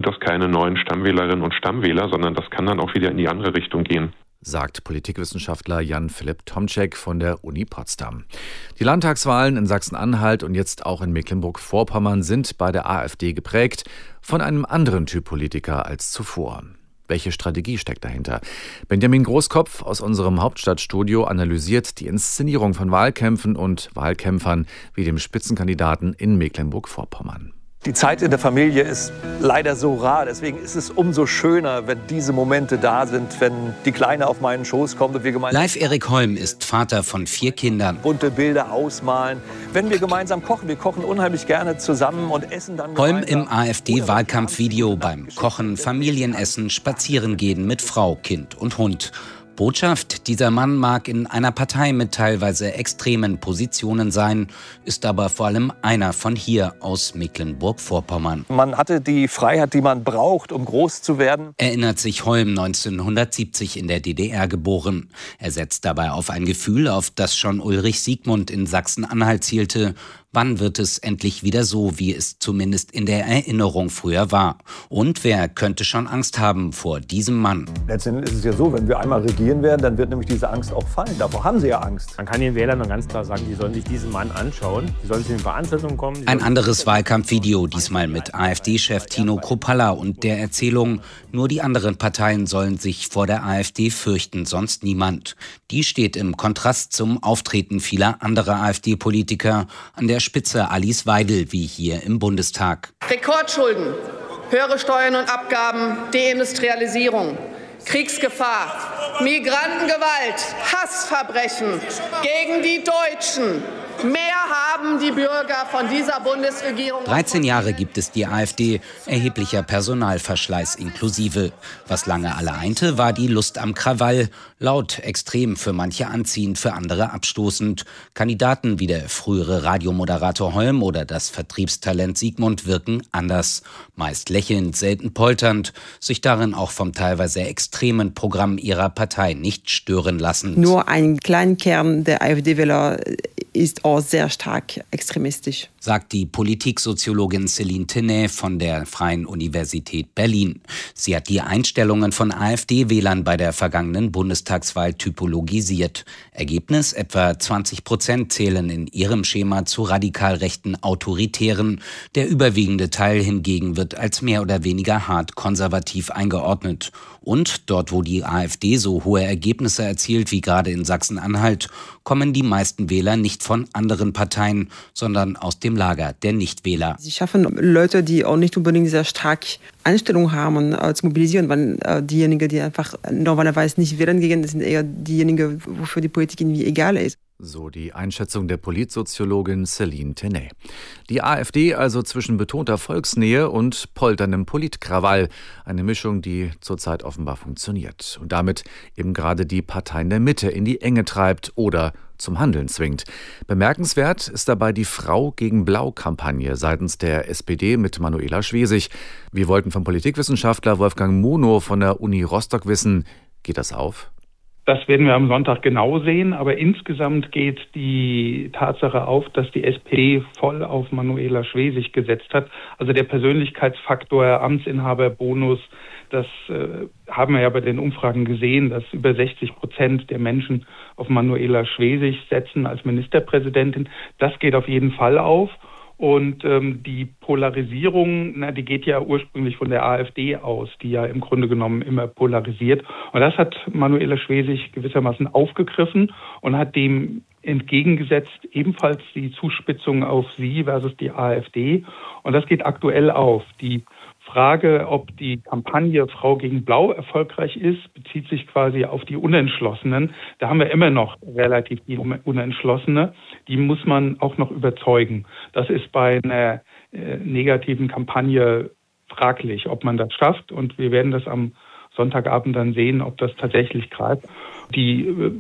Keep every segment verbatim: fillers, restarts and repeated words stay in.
das keine neuen Stammwählerinnen und Stammwähler, sondern das kann dann auch wieder in die andere Richtung gehen, sagt Politikwissenschaftler Jan-Philipp Tomczek von der Uni Potsdam. Die Landtagswahlen in Sachsen-Anhalt und jetzt auch in Mecklenburg-Vorpommern sind bei der AfD geprägt von einem anderen Typ Politiker als zuvor. Welche Strategie steckt dahinter? Benjamin Großkopf aus unserem Hauptstadtstudio analysiert die Inszenierung von Wahlkämpfen und Wahlkämpfern wie dem Spitzenkandidaten in Mecklenburg-Vorpommern. Die Zeit in der Familie ist leider so rar. Deswegen ist es umso schöner, wenn diese Momente da sind, wenn die Kleine auf meinen Schoß kommt und wir gemeinsam... Live Erik Holm ist Vater von vier Kindern. ...bunte Bilder ausmalen. Wenn wir gemeinsam kochen, wir kochen unheimlich gerne zusammen und essen dann Holm gemeinsam. im AfD-Wahlkampfvideo beim Kochen, Familienessen, Spazierengehen mit Frau, Kind und Hund. Botschaft, dieser Mann mag in einer Partei mit teilweise extremen Positionen sein, ist aber vor allem einer von hier aus Mecklenburg-Vorpommern. Man hatte die Freiheit, die man braucht, um groß zu werden. Erinnert sich Holm, neunzehnhundertsiebzig in der D D R geboren. Er setzt dabei auf ein Gefühl, auf das schon Ulrich Siegmund in Sachsen-Anhalt zielte. Wann wird es endlich wieder so, wie es zumindest in der Erinnerung früher war? Und wer könnte schon Angst haben vor diesem Mann? Letztendlich ist es ja so, wenn wir einmal regieren werden, dann wird nämlich diese Angst auch fallen. Davor haben sie ja Angst. Man kann den Wählern noch ganz klar sagen, die sollen sich diesen Mann anschauen. Die sollen zu den Veranstaltungen kommen. Ein anderes Wahlkampfvideo, diesmal mit AfD-Chef Tino Kruppalla und der Erzählung, nur die anderen Parteien sollen sich vor der AfD fürchten, sonst niemand. Die steht im Kontrast zum Auftreten vieler anderer AfD-Politiker, an der Spitze Alice Weidel, wie hier im Bundestag. Rekordschulden, höhere Steuern und Abgaben, Deindustrialisierung, Kriegsgefahr, Migrantengewalt, Hassverbrechen gegen die Deutschen. Mehr haben die Bürger von dieser Bundesregierung. dreizehn Jahre gibt es die AfD, erheblicher Personalverschleiß inklusive. Was lange alle einte, war die Lust am Krawall. Laut, extrem, für manche anziehend, für andere abstoßend. Kandidaten wie der frühere Radiomoderator Holm oder das Vertriebstalent Siegmund wirken anders. Meist lächelnd, selten polternd, sich darin auch vom teilweise extremen Programm ihrer Partei nicht stören lassen. Nur ein kleiner Kern der AfD-Wähler ist auch sehr stark extremistisch, sagt die Politiksoziologin Céline Tenay von der Freien Universität Berlin. Sie hat die Einstellungen von AfD-Wählern bei der vergangenen Bundestagswahl typologisiert. Ergebnis: etwa zwanzig Prozent zählen in ihrem Schema zu radikal rechten Autoritären. Der überwiegende Teil hingegen wird als mehr oder weniger hart konservativ eingeordnet. Und dort, wo die AfD so hohe Ergebnisse erzielt wie gerade in Sachsen-Anhalt, kommen die meisten Wähler nicht von anderen Parteien, sondern aus dem Lager der Nichtwähler. Sie schaffen Leute, die auch nicht unbedingt sehr stark Einstellung haben, äh, zu mobilisieren, weil äh, diejenigen, die einfach normalerweise nicht wählen gehen, das sind eher diejenigen, wofür die Politik irgendwie egal ist. So die Einschätzung der Politsoziologin Céline Tenay. Die AfD also zwischen betonter Volksnähe und polterndem Politkrawall. Eine Mischung, die zurzeit offenbar funktioniert. Und damit eben gerade die Parteien der Mitte in die Enge treibt oder zum Handeln zwingt. Bemerkenswert ist dabei die Frau gegen Blau-Kampagne seitens der S P D mit Manuela Schwesig. Wir wollten vom Politikwissenschaftler Wolfgang Munow von der Uni Rostock wissen, geht das auf? Das werden wir am Sonntag genau sehen, aber insgesamt geht die Tatsache auf, dass die S P D voll auf Manuela Schwesig gesetzt hat. Also der Persönlichkeitsfaktor, Amtsinhaberbonus, das äh, haben wir ja bei den Umfragen gesehen, dass über sechzig Prozent der Menschen auf Manuela Schwesig setzen als Ministerpräsidentin. Das geht auf jeden Fall auf. Und ähm, die Polarisierung, na, die geht ja ursprünglich von der AfD aus, die ja im Grunde genommen immer polarisiert. Und das hat Manuela Schwesig gewissermaßen aufgegriffen und hat dem entgegengesetzt ebenfalls die Zuspitzung auf sie versus die AfD. Und das geht aktuell auf. Die Frage, ob die Kampagne Frau gegen Blau erfolgreich ist, bezieht sich quasi auf die Unentschlossenen. Da haben wir immer noch relativ viele Unentschlossene. Die muss man auch noch überzeugen. Das ist bei einer äh, negativen Kampagne fraglich, ob man das schafft. Und wir werden das am Sonntagabend dann sehen, ob das tatsächlich greift. Die äh,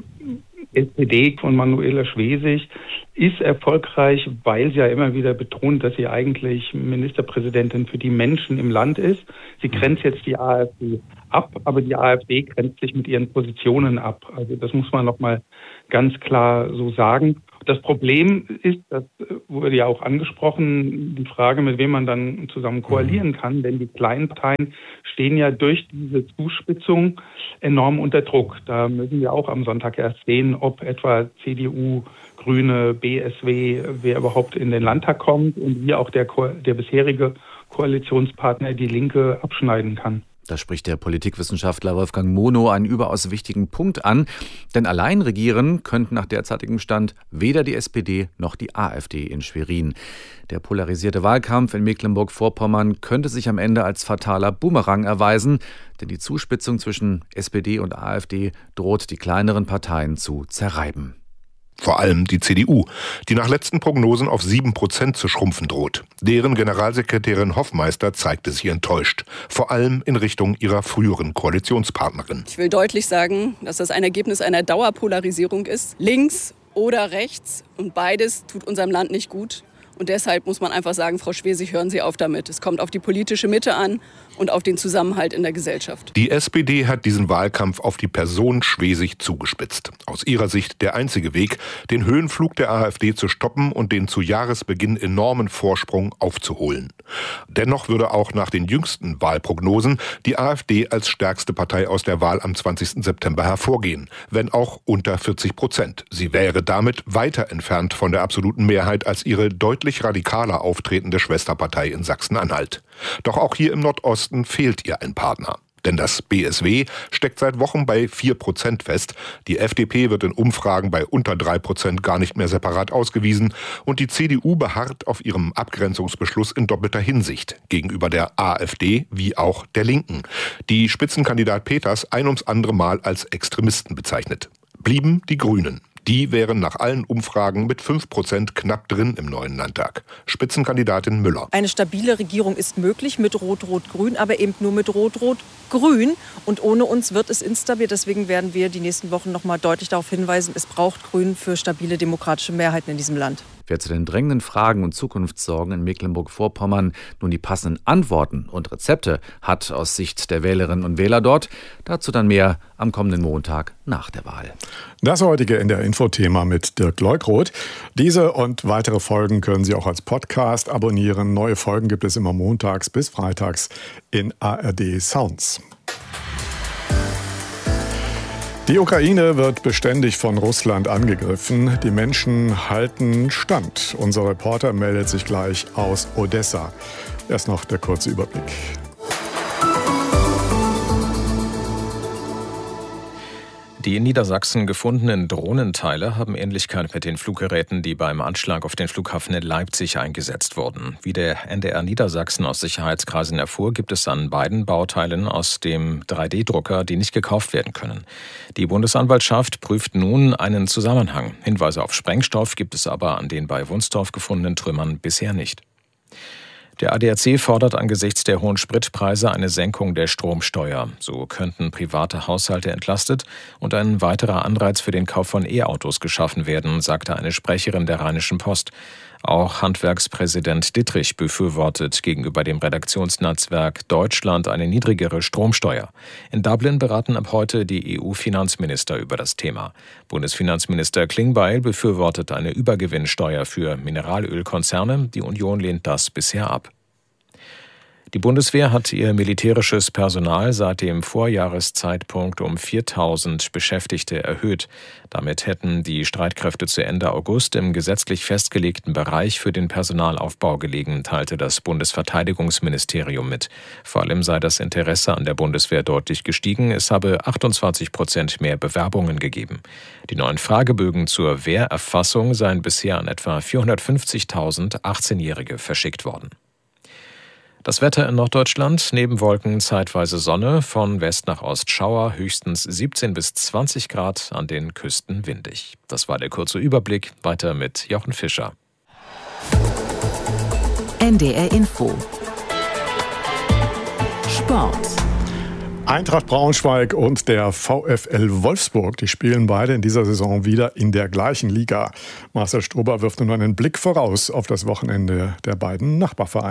S P D von Manuela Schwesig ist erfolgreich, weil sie ja immer wieder betont, dass sie eigentlich Ministerpräsidentin für die Menschen im Land ist. Sie grenzt jetzt die AfD ab, aber die AfD grenzt sich mit ihren Positionen ab. Also das muss man noch mal ganz klar so sagen. Das Problem ist, das wurde ja auch angesprochen, die Frage, mit wem man dann zusammen koalieren kann, denn die kleinen Parteien stehen ja durch diese Zuspitzung enorm unter Druck. Da müssen wir auch am Sonntag erst sehen, ob etwa C D U, Grüne, B S W, wer überhaupt in den Landtag kommt und wie auch der, Ko- der bisherige Koalitionspartner die Linke abschneiden kann. Da spricht der Politikwissenschaftler Wolfgang Monow einen überaus wichtigen Punkt an. Denn allein regieren könnten nach derzeitigem Stand weder die S P D noch die AfD in Schwerin. Der polarisierte Wahlkampf in Mecklenburg-Vorpommern könnte sich am Ende als fataler Bumerang erweisen. Denn die Zuspitzung zwischen S P D und AfD droht die kleineren Parteien zu zerreiben. Vor allem die C D U, die nach letzten Prognosen auf sieben Prozent zu schrumpfen droht. Deren Generalsekretärin Hoffmeister zeigte sich enttäuscht, vor allem in Richtung ihrer früheren Koalitionspartnerin. Ich will deutlich sagen, dass das ein Ergebnis einer Dauerpolarisierung ist. Links oder rechts, und beides tut unserem Land nicht gut. Und deshalb muss man einfach sagen, Frau Schwesig, hören Sie auf damit. Es kommt auf die politische Mitte an und auf den Zusammenhalt in der Gesellschaft. Die S P D hat diesen Wahlkampf auf die Person Schwesig zugespitzt. Aus ihrer Sicht der einzige Weg, den Höhenflug der AfD zu stoppen und den zu Jahresbeginn enormen Vorsprung aufzuholen. Dennoch würde auch nach den jüngsten Wahlprognosen die AfD als stärkste Partei aus der Wahl am zwanzigsten September hervorgehen, wenn auch unter vierzig Prozent. Sie wäre damit weiter entfernt von der absoluten Mehrheit als ihre deutlich radikaler auftretende Schwesterpartei in Sachsen-Anhalt. Doch auch hier im Nordosten fehlt ihr ein Partner. Denn das B S W steckt seit Wochen bei vier Prozent fest. Die F D P wird in Umfragen bei unter drei Prozent gar nicht mehr separat ausgewiesen. Und die C D U beharrt auf ihrem Abgrenzungsbeschluss in doppelter Hinsicht gegenüber der AfD wie auch der Linken, die Spitzenkandidat Peters ein ums andere Mal als Extremisten bezeichnet. Blieben die Grünen. Die wären nach allen Umfragen mit fünf Prozent knapp drin im neuen Landtag. Spitzenkandidatin Müller. Eine stabile Regierung ist möglich mit Rot-Rot-Grün, aber eben nur mit Rot-Rot-Grün. Und ohne uns wird es instabil. Deswegen werden wir die nächsten Wochen noch mal deutlich darauf hinweisen, es braucht Grün für stabile demokratische Mehrheiten in diesem Land. Wer zu den drängenden Fragen und Zukunftssorgen in Mecklenburg-Vorpommern nun die passenden Antworten und Rezepte hat aus Sicht der Wählerinnen und Wähler dort, dazu dann mehr am kommenden Montag nach der Wahl. Das heutige in der Infothema mit Dirk Leukroth. Diese und weitere Folgen können Sie auch als Podcast abonnieren. Neue Folgen gibt es immer montags bis freitags in A R D Sounds. Die Ukraine wird beständig von Russland angegriffen. Die Menschen halten stand. Unser Reporter meldet sich gleich aus Odessa. Erst noch der kurze Überblick. Die in Niedersachsen gefundenen Drohnenteile haben Ähnlichkeit mit den Fluggeräten, die beim Anschlag auf den Flughafen in Leipzig eingesetzt wurden. Wie der N D R Niedersachsen aus Sicherheitskreisen erfuhr, gibt es an beiden Bauteilen aus dem drei D Drucker, die nicht gekauft werden können. Die Bundesanwaltschaft prüft nun einen Zusammenhang. Hinweise auf Sprengstoff gibt es aber an den bei Wunstorf gefundenen Trümmern bisher nicht. Der A D A C fordert angesichts der hohen Spritpreise eine Senkung der Stromsteuer. So könnten private Haushalte entlastet und ein weiterer Anreiz für den Kauf von E-Autos geschaffen werden, sagte eine Sprecherin der Rheinischen Post. Auch Handwerkspräsident Dittrich befürwortet gegenüber dem Redaktionsnetzwerk Deutschland eine niedrigere Stromsteuer. In Dublin beraten ab heute die E U-Finanzminister über das Thema. Bundesfinanzminister Klingbeil befürwortet eine Übergewinnsteuer für Mineralölkonzerne. Die Union lehnt das bisher ab. Die Bundeswehr hat ihr militärisches Personal seit dem Vorjahreszeitpunkt um viertausend Beschäftigte erhöht. Damit hätten die Streitkräfte zu Ende August im gesetzlich festgelegten Bereich für den Personalaufbau gelegen, teilte das Bundesverteidigungsministerium mit. Vor allem sei das Interesse an der Bundeswehr deutlich gestiegen. Es habe achtundzwanzig Prozent mehr Bewerbungen gegeben. Die neuen Fragebögen zur Wehrerfassung seien bisher an etwa vierhundertfünfzigtausend achtzehnjährige verschickt worden. Das Wetter in Norddeutschland, neben Wolken zeitweise Sonne, von West nach Ost Schauer, höchstens siebzehn bis zwanzig Grad, an den Küsten windig. Das war der kurze Überblick, weiter mit Jochen Fischer. N D R Info Sport. Eintracht Braunschweig und der VfL Wolfsburg, die spielen beide in dieser Saison wieder in der gleichen Liga. Marcel Strubber wirft nun einen Blick voraus auf das Wochenende der beiden Nachbarvereine.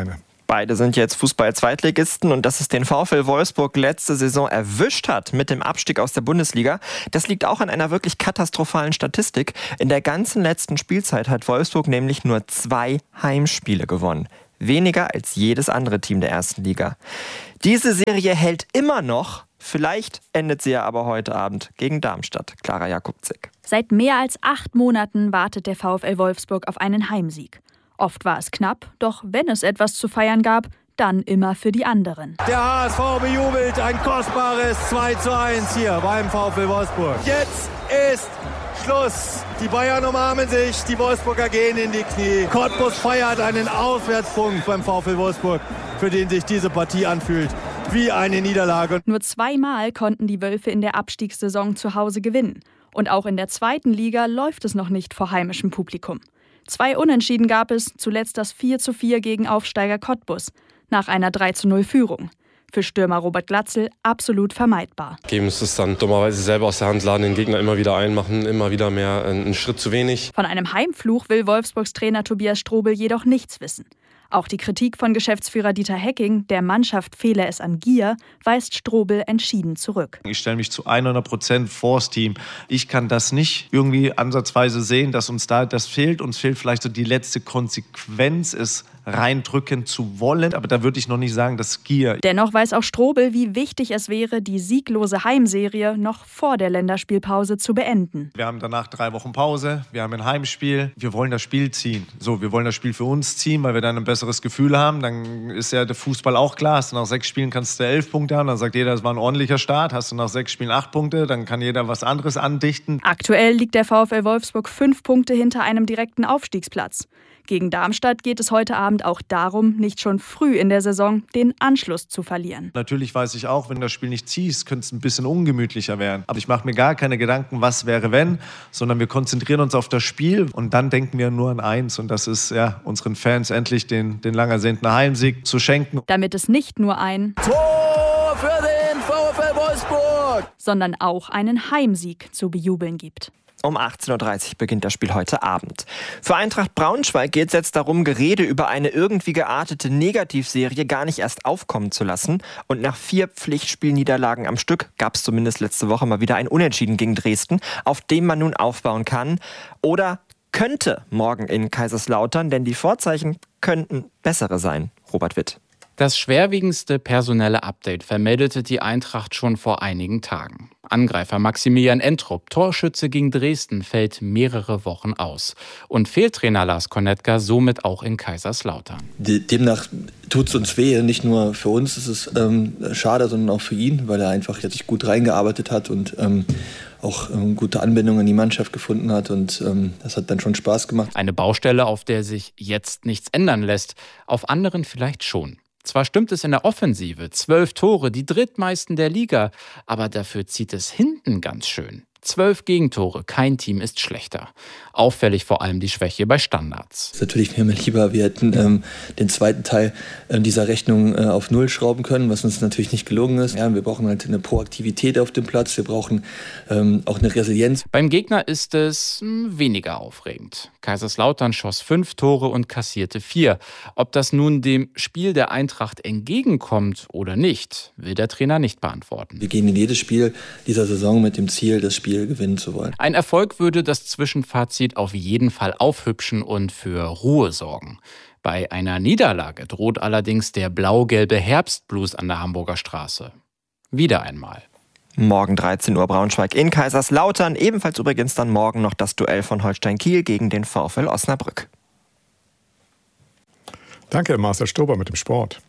Beide sind jetzt Fußball-Zweitligisten und dass es den VfL Wolfsburg letzte Saison erwischt hat mit dem Abstieg aus der Bundesliga, das liegt auch an einer wirklich katastrophalen Statistik. In der ganzen letzten Spielzeit hat Wolfsburg nämlich nur zwei Heimspiele gewonnen. Weniger als jedes andere Team der ersten Liga. Diese Serie hält immer noch. Vielleicht endet sie ja aber heute Abend gegen Darmstadt. Clara Jakubczyk. Seit mehr als acht Monaten wartet der VfL Wolfsburg auf einen Heimsieg. Oft war es knapp, doch wenn es etwas zu feiern gab, dann immer für die anderen. Der H S V bejubelt ein kostbares zwei zu eins hier beim VfL Wolfsburg. Jetzt ist Schluss. Die Bayern umarmen sich, die Wolfsburger gehen in die Knie. Cottbus feiert einen Auswärtspunkt beim VfL Wolfsburg, für den sich diese Partie anfühlt wie eine Niederlage. Nur zweimal konnten die Wölfe in der Abstiegssaison zu Hause gewinnen. Und auch in der zweiten Liga läuft es noch nicht vor heimischem Publikum. Zwei Unentschieden gab es, zuletzt das vier zu vier gegen Aufsteiger Cottbus, nach einer drei zu null Führung. Für Stürmer Robert Glatzel absolut vermeidbar. Geben es dann dummerweise selber aus der Hand, laden den Gegner immer wieder ein, machen immer wieder mehr einen Schritt zu wenig. Von einem Heimfluch will Wolfsburgs Trainer Tobias Strobel jedoch nichts wissen. Auch die Kritik von Geschäftsführer Dieter Hecking, der Mannschaft fehle es an Gier, weist Strobel entschieden zurück. Ich stelle mich zu hundert Prozent vors Team. Ich kann das nicht irgendwie ansatzweise sehen, dass uns da das fehlt. Uns fehlt vielleicht so die letzte Konsequenz, es reindrücken zu wollen. Aber da würde ich noch nicht sagen, dass Gier. Dennoch weiß auch Strobel, wie wichtig es wäre, die sieglose Heimserie noch vor der Länderspielpause zu beenden. Wir haben danach drei Wochen Pause, wir haben ein Heimspiel. Wir wollen das Spiel ziehen. So, wir wollen das Spiel für uns ziehen, weil wir dann ein besseres Gefühl haben. Dann ist ja der Fußball auch klar. Hast du nach sechs Spielen kannst du elf Punkte haben. Dann sagt jeder, das war ein ordentlicher Start. Hast du nach sechs Spielen acht Punkte, dann kann jeder was anderes andichten. Aktuell liegt der VfL Wolfsburg fünf Punkte hinter einem direkten Aufstiegsplatz. Gegen Darmstadt geht es heute Abend auch darum, nicht schon früh in der Saison den Anschluss zu verlieren. Natürlich weiß ich auch, wenn du das Spiel nicht ziehst, könnte es ein bisschen ungemütlicher werden. Aber ich mache mir gar keine Gedanken, was wäre wenn, sondern wir konzentrieren uns auf das Spiel und dann denken wir nur an eins. Und das ist ja, unseren Fans endlich den, den lang ersehnten Heimsieg zu schenken. Damit es nicht nur ein Tor für den VfL Wolfsburg, sondern auch einen Heimsieg zu bejubeln gibt. Um achtzehn Uhr dreißig beginnt das Spiel heute Abend. Für Eintracht Braunschweig geht es jetzt darum, Gerede über eine irgendwie geartete Negativserie gar nicht erst aufkommen zu lassen. Und nach vier Pflichtspielniederlagen am Stück gab es zumindest letzte Woche mal wieder ein Unentschieden gegen Dresden, auf dem man nun aufbauen kann. Oder könnte morgen in Kaiserslautern, denn die Vorzeichen könnten bessere sein. Robert Witt. Das schwerwiegendste personelle Update vermeldete die Eintracht schon vor einigen Tagen. Angreifer Maximilian Entrup, Torschütze gegen Dresden, fällt mehrere Wochen aus. Und Fehltrainer Lars Konetka somit auch in Kaiserslautern. Demnach tut es uns weh, nicht nur für uns ist es ähm, schade, sondern auch für ihn, weil er einfach sich gut reingearbeitet hat und ähm, auch ähm, gute Anbindung an die Mannschaft gefunden hat. Und ähm, das hat dann schon Spaß gemacht. Eine Baustelle, auf der sich jetzt nichts ändern lässt, auf anderen vielleicht schon. Zwar stimmt es in der Offensive, zwölf Tore, die drittmeisten der Liga, aber dafür zieht es hinten ganz schön. Zwölf Gegentore, kein Team ist schlechter. Auffällig vor allem die Schwäche bei Standards. Natürlich wäre mir lieber, wir hätten ähm, den zweiten Teil äh, dieser Rechnung äh, auf Null schrauben können, was uns natürlich nicht gelungen ist. Ja, wir brauchen halt eine Proaktivität auf dem Platz, wir brauchen ähm, auch eine Resilienz. Beim Gegner ist es mh, weniger aufregend. Kaiserslautern schoss fünf Tore und kassierte vier. Ob das nun dem Spiel der Eintracht entgegenkommt oder nicht, will der Trainer nicht beantworten. Wir gehen in jedes Spiel dieser Saison mit dem Ziel, das Spiel gewinnen zu wollen. Ein Erfolg würde das Zwischenfazit auf jeden Fall aufhübschen und für Ruhe sorgen. Bei einer Niederlage droht allerdings der blau-gelbe Herbstblues an der Hamburger Straße. Wieder einmal. Morgen dreizehn Uhr Braunschweig in Kaiserslautern. Ebenfalls übrigens dann morgen noch das Duell von Holstein Kiel gegen den VfL Osnabrück. Danke, Marcel Stober mit dem Sport.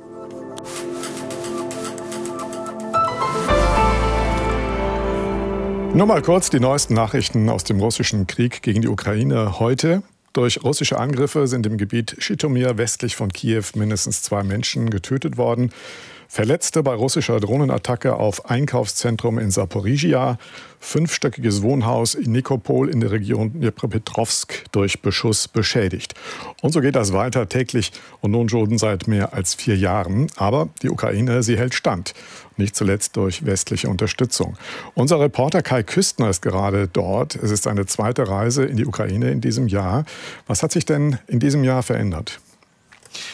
Nur mal kurz die neuesten Nachrichten aus dem russischen Krieg gegen die Ukraine heute. Durch russische Angriffe sind im Gebiet Schitomir westlich von Kiew mindestens zwei Menschen getötet worden. Verletzte bei russischer Drohnenattacke auf Einkaufszentrum in Saporizhia, fünfstöckiges Wohnhaus in Nikopol in der Region Dnipropetrovsk durch Beschuss beschädigt. Und so geht das weiter täglich und nun schon seit mehr als vier Jahren. Aber die Ukraine, sie hält stand. Nicht zuletzt durch westliche Unterstützung. Unser Reporter Kai Küstner ist gerade dort. Es ist eine zweite Reise in die Ukraine in diesem Jahr. Was hat sich denn in diesem Jahr verändert?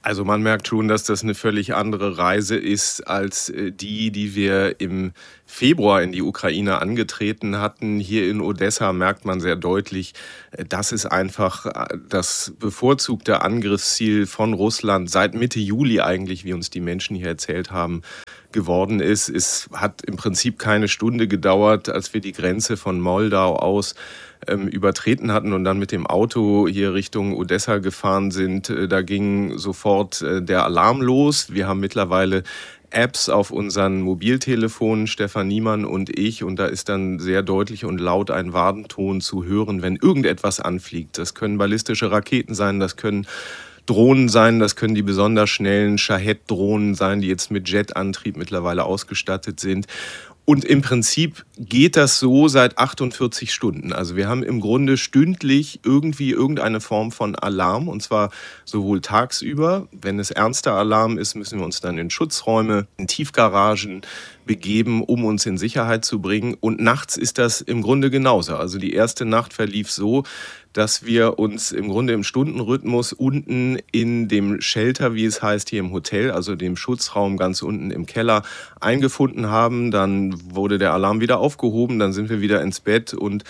Also man merkt schon, dass das eine völlig andere Reise ist als die, die wir im Februar in die Ukraine angetreten hatten. Hier in Odessa merkt man sehr deutlich, das ist einfach das bevorzugte Angriffsziel von Russland seit Mitte Juli eigentlich, wie uns die Menschen hier erzählt haben, geworden ist. Es hat im Prinzip keine Stunde gedauert, als wir die Grenze von Moldau aus ähm, übertreten hatten und dann mit dem Auto hier Richtung Odessa gefahren sind. Da ging sofort äh, der Alarm los. Wir haben mittlerweile Apps auf unseren Mobiltelefonen, Stefan Niemann und ich, und da ist dann sehr deutlich und laut ein Warnton zu hören, wenn irgendetwas anfliegt. Das können ballistische Raketen sein, das können Drohnen sein, das können die besonders schnellen Shahed-Drohnen sein, die jetzt mit Jetantrieb mittlerweile ausgestattet sind. Und im Prinzip geht das so seit achtundvierzig Stunden. Also wir haben im Grunde stündlich irgendwie irgendeine Form von Alarm, und zwar sowohl tagsüber. Wenn es ernster Alarm ist, müssen wir uns dann in Schutzräume, in Tiefgaragen begeben, um uns in Sicherheit zu bringen. Und nachts ist das im Grunde genauso. Also die erste Nacht verlief so, dass wir uns im Grunde im Stundenrhythmus unten in dem Shelter, wie es heißt, hier im Hotel, also dem Schutzraum ganz unten im Keller, eingefunden haben. Dann wurde der Alarm wieder aufgehoben, dann sind wir wieder ins Bett und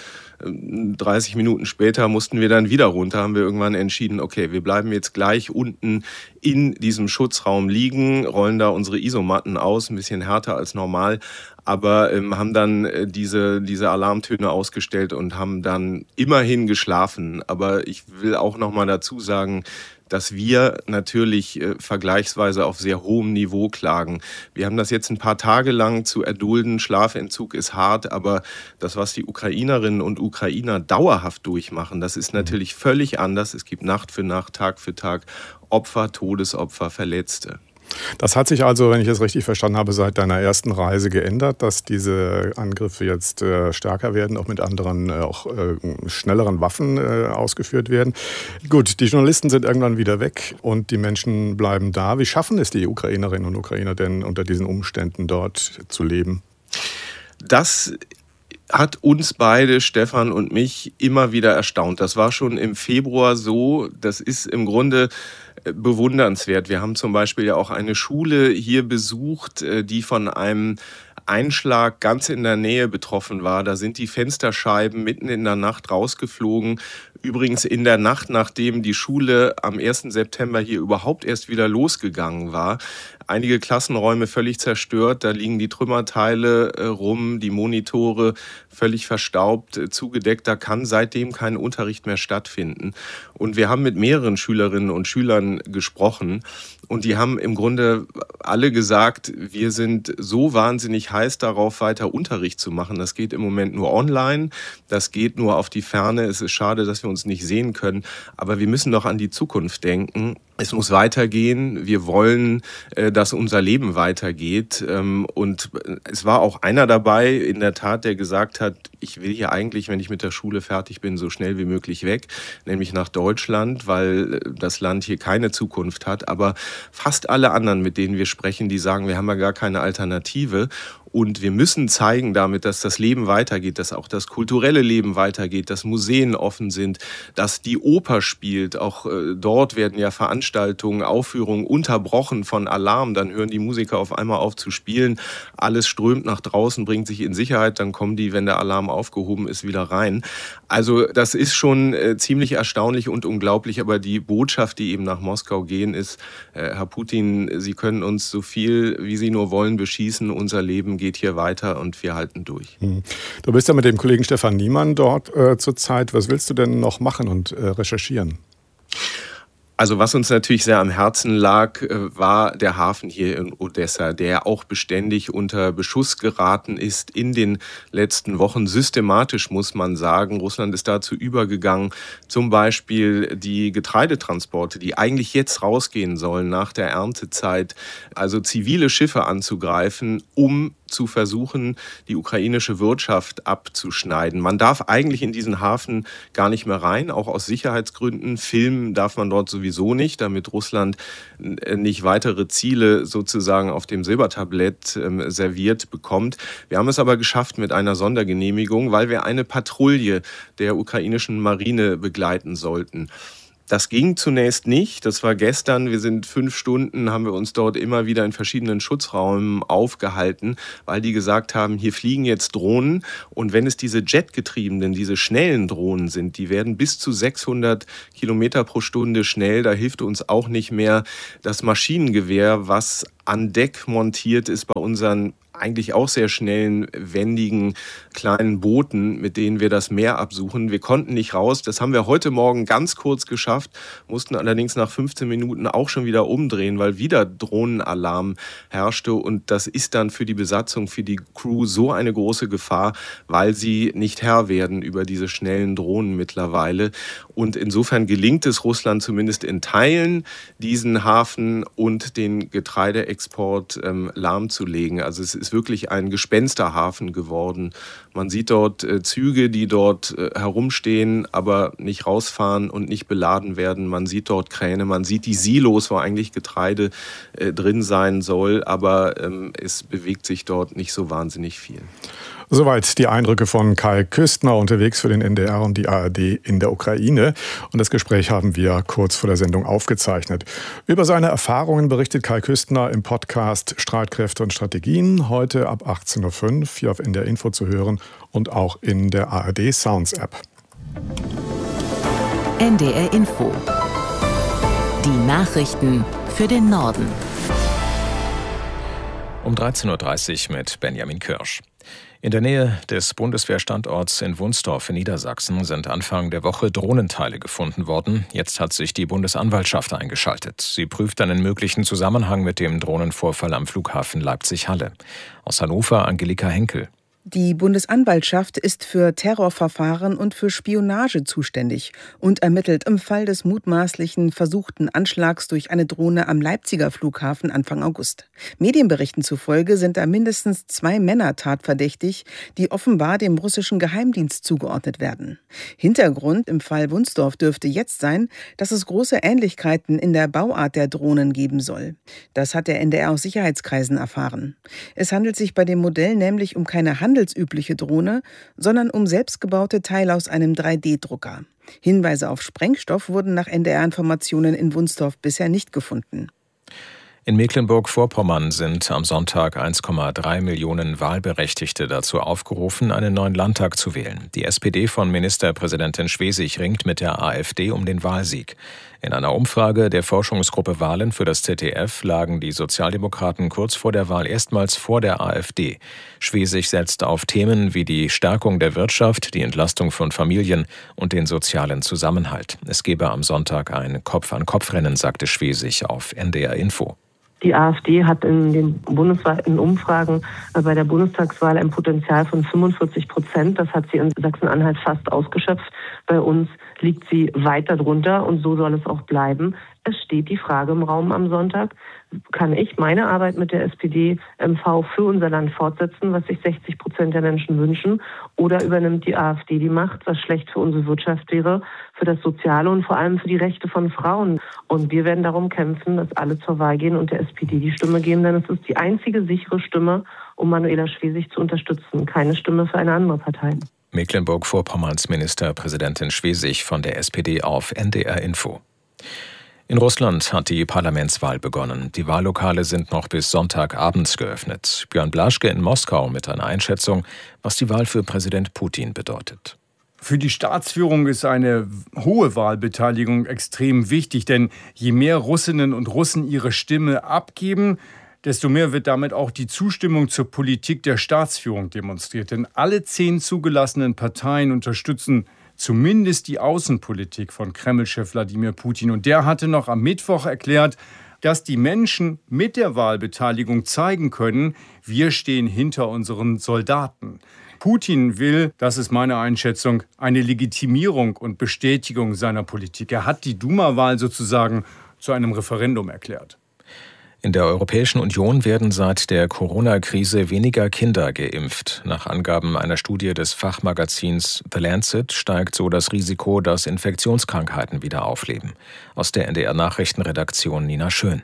dreißig Minuten später mussten wir dann wieder runter, haben wir irgendwann entschieden, okay, wir bleiben jetzt gleich unten in diesem Schutzraum liegen, rollen da unsere Isomatten aus, ein bisschen härter als normal, aber ähm, haben dann äh, diese, diese Alarmtöne ausgestellt und haben dann immerhin geschlafen. Aber ich will auch noch mal dazu sagen, dass wir natürlich äh, vergleichsweise auf sehr hohem Niveau klagen. Wir haben das jetzt ein paar Tage lang zu erdulden. Schlafentzug ist hart, aber das, was die Ukrainerinnen und Ukrainer dauerhaft durchmachen, das ist natürlich völlig anders. Es gibt Nacht für Nacht, Tag für Tag Opfer, Todesopfer, Verletzte. Das hat sich also, wenn ich es richtig verstanden habe, seit deiner ersten Reise geändert, dass diese Angriffe jetzt äh, stärker werden, auch mit anderen, äh, auch äh, schnelleren Waffen äh, ausgeführt werden. Gut, die Journalisten sind irgendwann wieder weg und die Menschen bleiben da. Wie schaffen es die Ukrainerinnen und Ukrainer denn, unter diesen Umständen dort zu leben? Das hat uns beide, Stefan und mich, immer wieder erstaunt. Das war schon im Februar so. Das ist im Grunde bewundernswert. Wir haben zum Beispiel ja auch eine Schule hier besucht, die von einem Einschlag ganz in der Nähe betroffen war. Da sind die Fensterscheiben mitten in der Nacht rausgeflogen. Übrigens in der Nacht, nachdem die Schule am ersten September hier überhaupt erst wieder losgegangen war. Einige Klassenräume völlig zerstört, da liegen die Trümmerteile äh, rum, die Monitore völlig verstaubt, äh, zugedeckt. Da kann seitdem kein Unterricht mehr stattfinden. Und wir haben mit mehreren Schülerinnen und Schülern gesprochen und die haben im Grunde alle gesagt, wir sind so wahnsinnig heiß darauf, weiter Unterricht zu machen. Das geht im Moment nur online, das geht nur auf die Ferne. Es ist schade, dass wir uns nicht sehen können, aber wir müssen doch an die Zukunft denken. Es muss weitergehen. Wir wollen, dass unser Leben weitergeht. Und es war auch einer dabei, in der Tat, der gesagt hat, ich will hier eigentlich, wenn ich mit der Schule fertig bin, so schnell wie möglich weg, nämlich nach Deutschland, weil das Land hier keine Zukunft hat. Aber fast alle anderen, mit denen wir sprechen, die sagen, wir haben ja gar keine Alternative. Und wir müssen zeigen damit, dass das Leben weitergeht, dass auch das kulturelle Leben weitergeht, dass Museen offen sind, dass die Oper spielt. Auch äh, dort werden ja Veranstaltungen, Aufführungen unterbrochen von Alarm. Dann hören die Musiker auf einmal auf zu spielen. Alles strömt nach draußen, bringt sich in Sicherheit. Dann kommen die, wenn der Alarm aufgehoben ist, wieder rein. Also das ist schon äh, ziemlich erstaunlich und unglaublich. Aber die Botschaft, die eben nach Moskau gehen, ist, äh, Herr Putin, Sie können uns so viel, wie Sie nur wollen, beschießen. Unser Leben geht hier weiter und wir halten durch. Du bist ja mit dem Kollegen Stefan Niemann dort äh, zurzeit. Was willst du denn noch machen und äh, recherchieren? Also was uns natürlich sehr am Herzen lag, war der Hafen hier in Odessa, der auch beständig unter Beschuss geraten ist in den letzten Wochen. Systematisch muss man sagen. Russland ist dazu übergegangen, zum Beispiel die Getreidetransporte, die eigentlich jetzt rausgehen sollen nach der Erntezeit, also zivile Schiffe anzugreifen, um zu versuchen, die ukrainische Wirtschaft abzuschneiden. Man darf eigentlich in diesen Hafen gar nicht mehr rein, auch aus Sicherheitsgründen. Filmen darf man dort sowieso nicht, damit Russland nicht weitere Ziele sozusagen auf dem Silbertablett äh, serviert bekommt. Wir haben es aber geschafft mit einer Sondergenehmigung, weil wir eine Patrouille der ukrainischen Marine begleiten sollten. Das ging zunächst nicht. Das war gestern. Wir sind fünf Stunden, haben wir uns dort immer wieder in verschiedenen Schutzräumen aufgehalten, weil die gesagt haben, hier fliegen jetzt Drohnen. Und wenn es diese jetgetriebenen, diese schnellen Drohnen sind, die werden bis zu sechshundert Kilometer pro Stunde schnell. Da hilft uns auch nicht mehr das Maschinengewehr, was an Deck montiert ist bei unseren eigentlich auch sehr schnellen, wendigen, kleinen Booten, mit denen wir das Meer absuchen. Wir konnten nicht raus. Das haben wir heute Morgen ganz kurz geschafft, mussten allerdings nach fünfzehn Minuten auch schon wieder umdrehen, weil wieder Drohnenalarm herrschte. Und das ist dann für die Besatzung, für die Crew so eine große Gefahr, weil sie nicht Herr werden über diese schnellen Drohnen mittlerweile. Und insofern gelingt es Russland zumindest in Teilen, diesen Hafen und den Getreideexport ähm, lahmzulegen. Also es ist wirklich ein Gespensterhafen geworden. Man sieht dort äh, Züge, die dort äh, herumstehen, aber nicht rausfahren und nicht beladen werden. Man sieht dort Kräne, man sieht die Silos, wo eigentlich Getreide äh, drin sein soll, aber ähm, es bewegt sich dort nicht so wahnsinnig viel. Soweit die Eindrücke von Kai Küstner, unterwegs für den N D R und die A R D in der Ukraine. Und das Gespräch haben wir kurz vor der Sendung aufgezeichnet. Über seine Erfahrungen berichtet Kai Küstner im Podcast Streitkräfte und Strategien, heute ab achtzehn Uhr fünf hier auf N D R Info zu hören und auch in der A R D Sounds App. N D R Info. Die Nachrichten für den Norden. Um dreizehn Uhr dreißig mit Benjamin Kirsch. In der Nähe des Bundeswehrstandorts in Wunstorf in Niedersachsen sind Anfang der Woche Drohnenteile gefunden worden. Jetzt hat sich die Bundesanwaltschaft eingeschaltet. Sie prüft einen möglichen Zusammenhang mit dem Drohnenvorfall am Flughafen Leipzig-Halle. Aus Hannover Angelika Henkel. Die Bundesanwaltschaft ist für Terrorverfahren und für Spionage zuständig und ermittelt im Fall des mutmaßlichen versuchten Anschlags durch eine Drohne am Leipziger Flughafen Anfang August. Medienberichten zufolge sind da mindestens zwei Männer tatverdächtig, die offenbar dem russischen Geheimdienst zugeordnet werden. Hintergrund im Fall Wunstorf dürfte jetzt sein, dass es große Ähnlichkeiten in der Bauart der Drohnen geben soll. Das hat der N D R aus Sicherheitskreisen erfahren. Es handelt sich bei dem Modell nämlich um keine Handel handelsübliche Drohne, sondern um selbstgebaute Teile aus einem drei D Drucker. Hinweise auf Sprengstoff wurden nach N D R-Informationen in Wunstorf bisher nicht gefunden. In Mecklenburg-Vorpommern sind am Sonntag eins Komma drei Millionen Wahlberechtigte dazu aufgerufen, einen neuen Landtag zu wählen. Die S P D von Ministerpräsidentin Schwesig ringt mit der AfD um den Wahlsieg. In einer Umfrage der Forschungsgruppe Wahlen für das Z D F lagen die Sozialdemokraten kurz vor der Wahl erstmals vor der AfD. Schwesig setzt auf Themen wie die Stärkung der Wirtschaft, die Entlastung von Familien und den sozialen Zusammenhalt. Es gebe am Sonntag ein Kopf-an-Kopf-Rennen, sagte Schwesig auf N D R Info. Die AfD hat in den bundesweiten Umfragen bei der Bundestagswahl ein Potenzial von fünfundvierzig Prozent. Das hat sie in Sachsen-Anhalt fast ausgeschöpft. Bei uns liegt sie weiter drunter und so soll es auch bleiben. Es steht die Frage im Raum am Sonntag, kann ich meine Arbeit mit der S P D M V für unser Land fortsetzen, was sich sechzig Prozent der Menschen wünschen, oder übernimmt die AfD die Macht, was schlecht für unsere Wirtschaft wäre, für das Soziale und vor allem für die Rechte von Frauen. Und wir werden darum kämpfen, dass alle zur Wahl gehen und der S P D die Stimme geben, denn es ist die einzige sichere Stimme, um Manuela Schwesig zu unterstützen, keine Stimme für eine andere Partei. Mecklenburg-Vorpommerns Ministerpräsidentin Schwesig von der S P D auf N D R Info. In Russland hat die Parlamentswahl begonnen. Die Wahllokale sind noch bis Sonntagabend geöffnet. Björn Blaschke in Moskau mit einer Einschätzung, was die Wahl für Präsident Putin bedeutet. Für die Staatsführung ist eine hohe Wahlbeteiligung extrem wichtig, denn je mehr Russinnen und Russen ihre Stimme abgeben, desto mehr wird damit auch die Zustimmung zur Politik der Staatsführung demonstriert. Denn alle zehn zugelassenen Parteien unterstützen zumindest die Außenpolitik von Kreml-Chef Wladimir Putin. Und der hatte noch am Mittwoch erklärt, dass die Menschen mit der Wahlbeteiligung zeigen können, wir stehen hinter unseren Soldaten. Putin will, das ist meine Einschätzung, eine Legitimierung und Bestätigung seiner Politik. Er hat die Duma-Wahl sozusagen zu einem Referendum erklärt. In der Europäischen Union werden seit der Corona-Krise weniger Kinder geimpft. Nach Angaben einer Studie des Fachmagazins The Lancet steigt so das Risiko, dass Infektionskrankheiten wieder aufleben. Aus der N D R-Nachrichtenredaktion Nina Schön.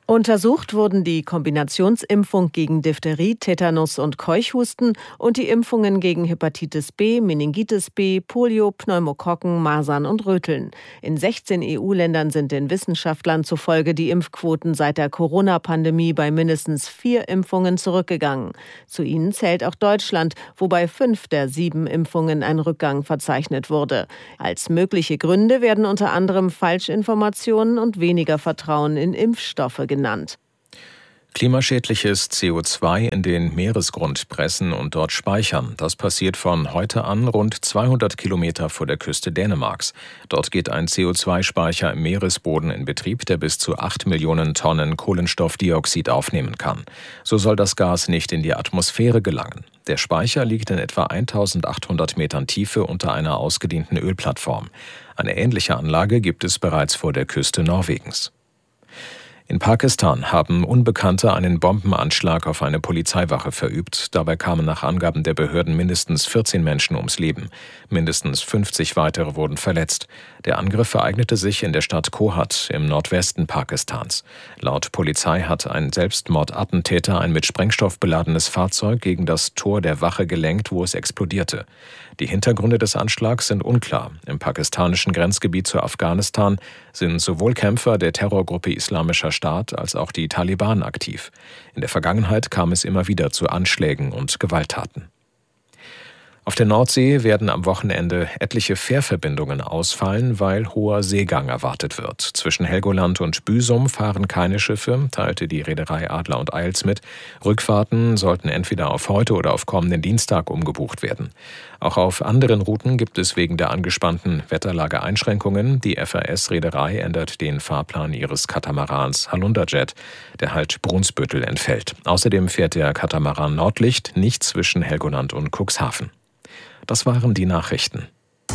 Untersucht wurden die Kombinationsimpfung gegen Diphtherie, Tetanus und Keuchhusten und die Impfungen gegen Hepatitis B, Meningitis B, Polio, Pneumokokken, Masern und Röteln. In sechzehn E U-Ländern sind den Wissenschaftlern zufolge die Impfquoten seit der Corona-Pandemie bei mindestens vier Impfungen zurückgegangen. Zu ihnen zählt auch Deutschland, wo bei fünf der sieben Impfungen ein Rückgang verzeichnet wurde. Als mögliche Gründe werden unter anderem Falschinformationen und weniger Vertrauen in Impfstoffe genannt. genannt. Klimaschädliches C O zwei in den Meeresgrund pressen und dort speichern. Das passiert von heute an rund zweihundert Kilometer vor der Küste Dänemarks. Dort geht ein C O zwei Speicher im Meeresboden in Betrieb, der bis zu acht Millionen Tonnen Kohlenstoffdioxid aufnehmen kann. So soll das Gas nicht in die Atmosphäre gelangen. Der Speicher liegt in etwa eintausendachthundert Metern Tiefe unter einer ausgedehnten Ölplattform. Eine ähnliche Anlage gibt es bereits vor der Küste Norwegens. In Pakistan haben Unbekannte einen Bombenanschlag auf eine Polizeiwache verübt. Dabei kamen nach Angaben der Behörden mindestens vierzehn Menschen ums Leben. Mindestens fünfzig weitere wurden verletzt. Der Angriff ereignete sich in der Stadt Kohat im Nordwesten Pakistans. Laut Polizei hat ein Selbstmordattentäter ein mit Sprengstoff beladenes Fahrzeug gegen das Tor der Wache gelenkt, wo es explodierte. Die Hintergründe des Anschlags sind unklar. Im pakistanischen Grenzgebiet zu Afghanistan sind sowohl Kämpfer der Terrorgruppe Islamischer Staat als auch die Taliban aktiv. In der Vergangenheit kam es immer wieder zu Anschlägen und Gewalttaten. Auf der Nordsee werden am Wochenende etliche Fährverbindungen ausfallen, weil hoher Seegang erwartet wird. Zwischen Helgoland und Büsum fahren keine Schiffe, teilte die Reederei Adler und Eils mit. Rückfahrten sollten entweder auf heute oder auf kommenden Dienstag umgebucht werden. Auch auf anderen Routen gibt es wegen der angespannten Wetterlage Einschränkungen. Die F A S-Reederei ändert den Fahrplan ihres Katamarans Halunderjet, der halt Brunsbüttel entfällt. Außerdem fährt der Katamaran Nordlicht nicht zwischen Helgoland und Cuxhaven. Das waren die Nachrichten.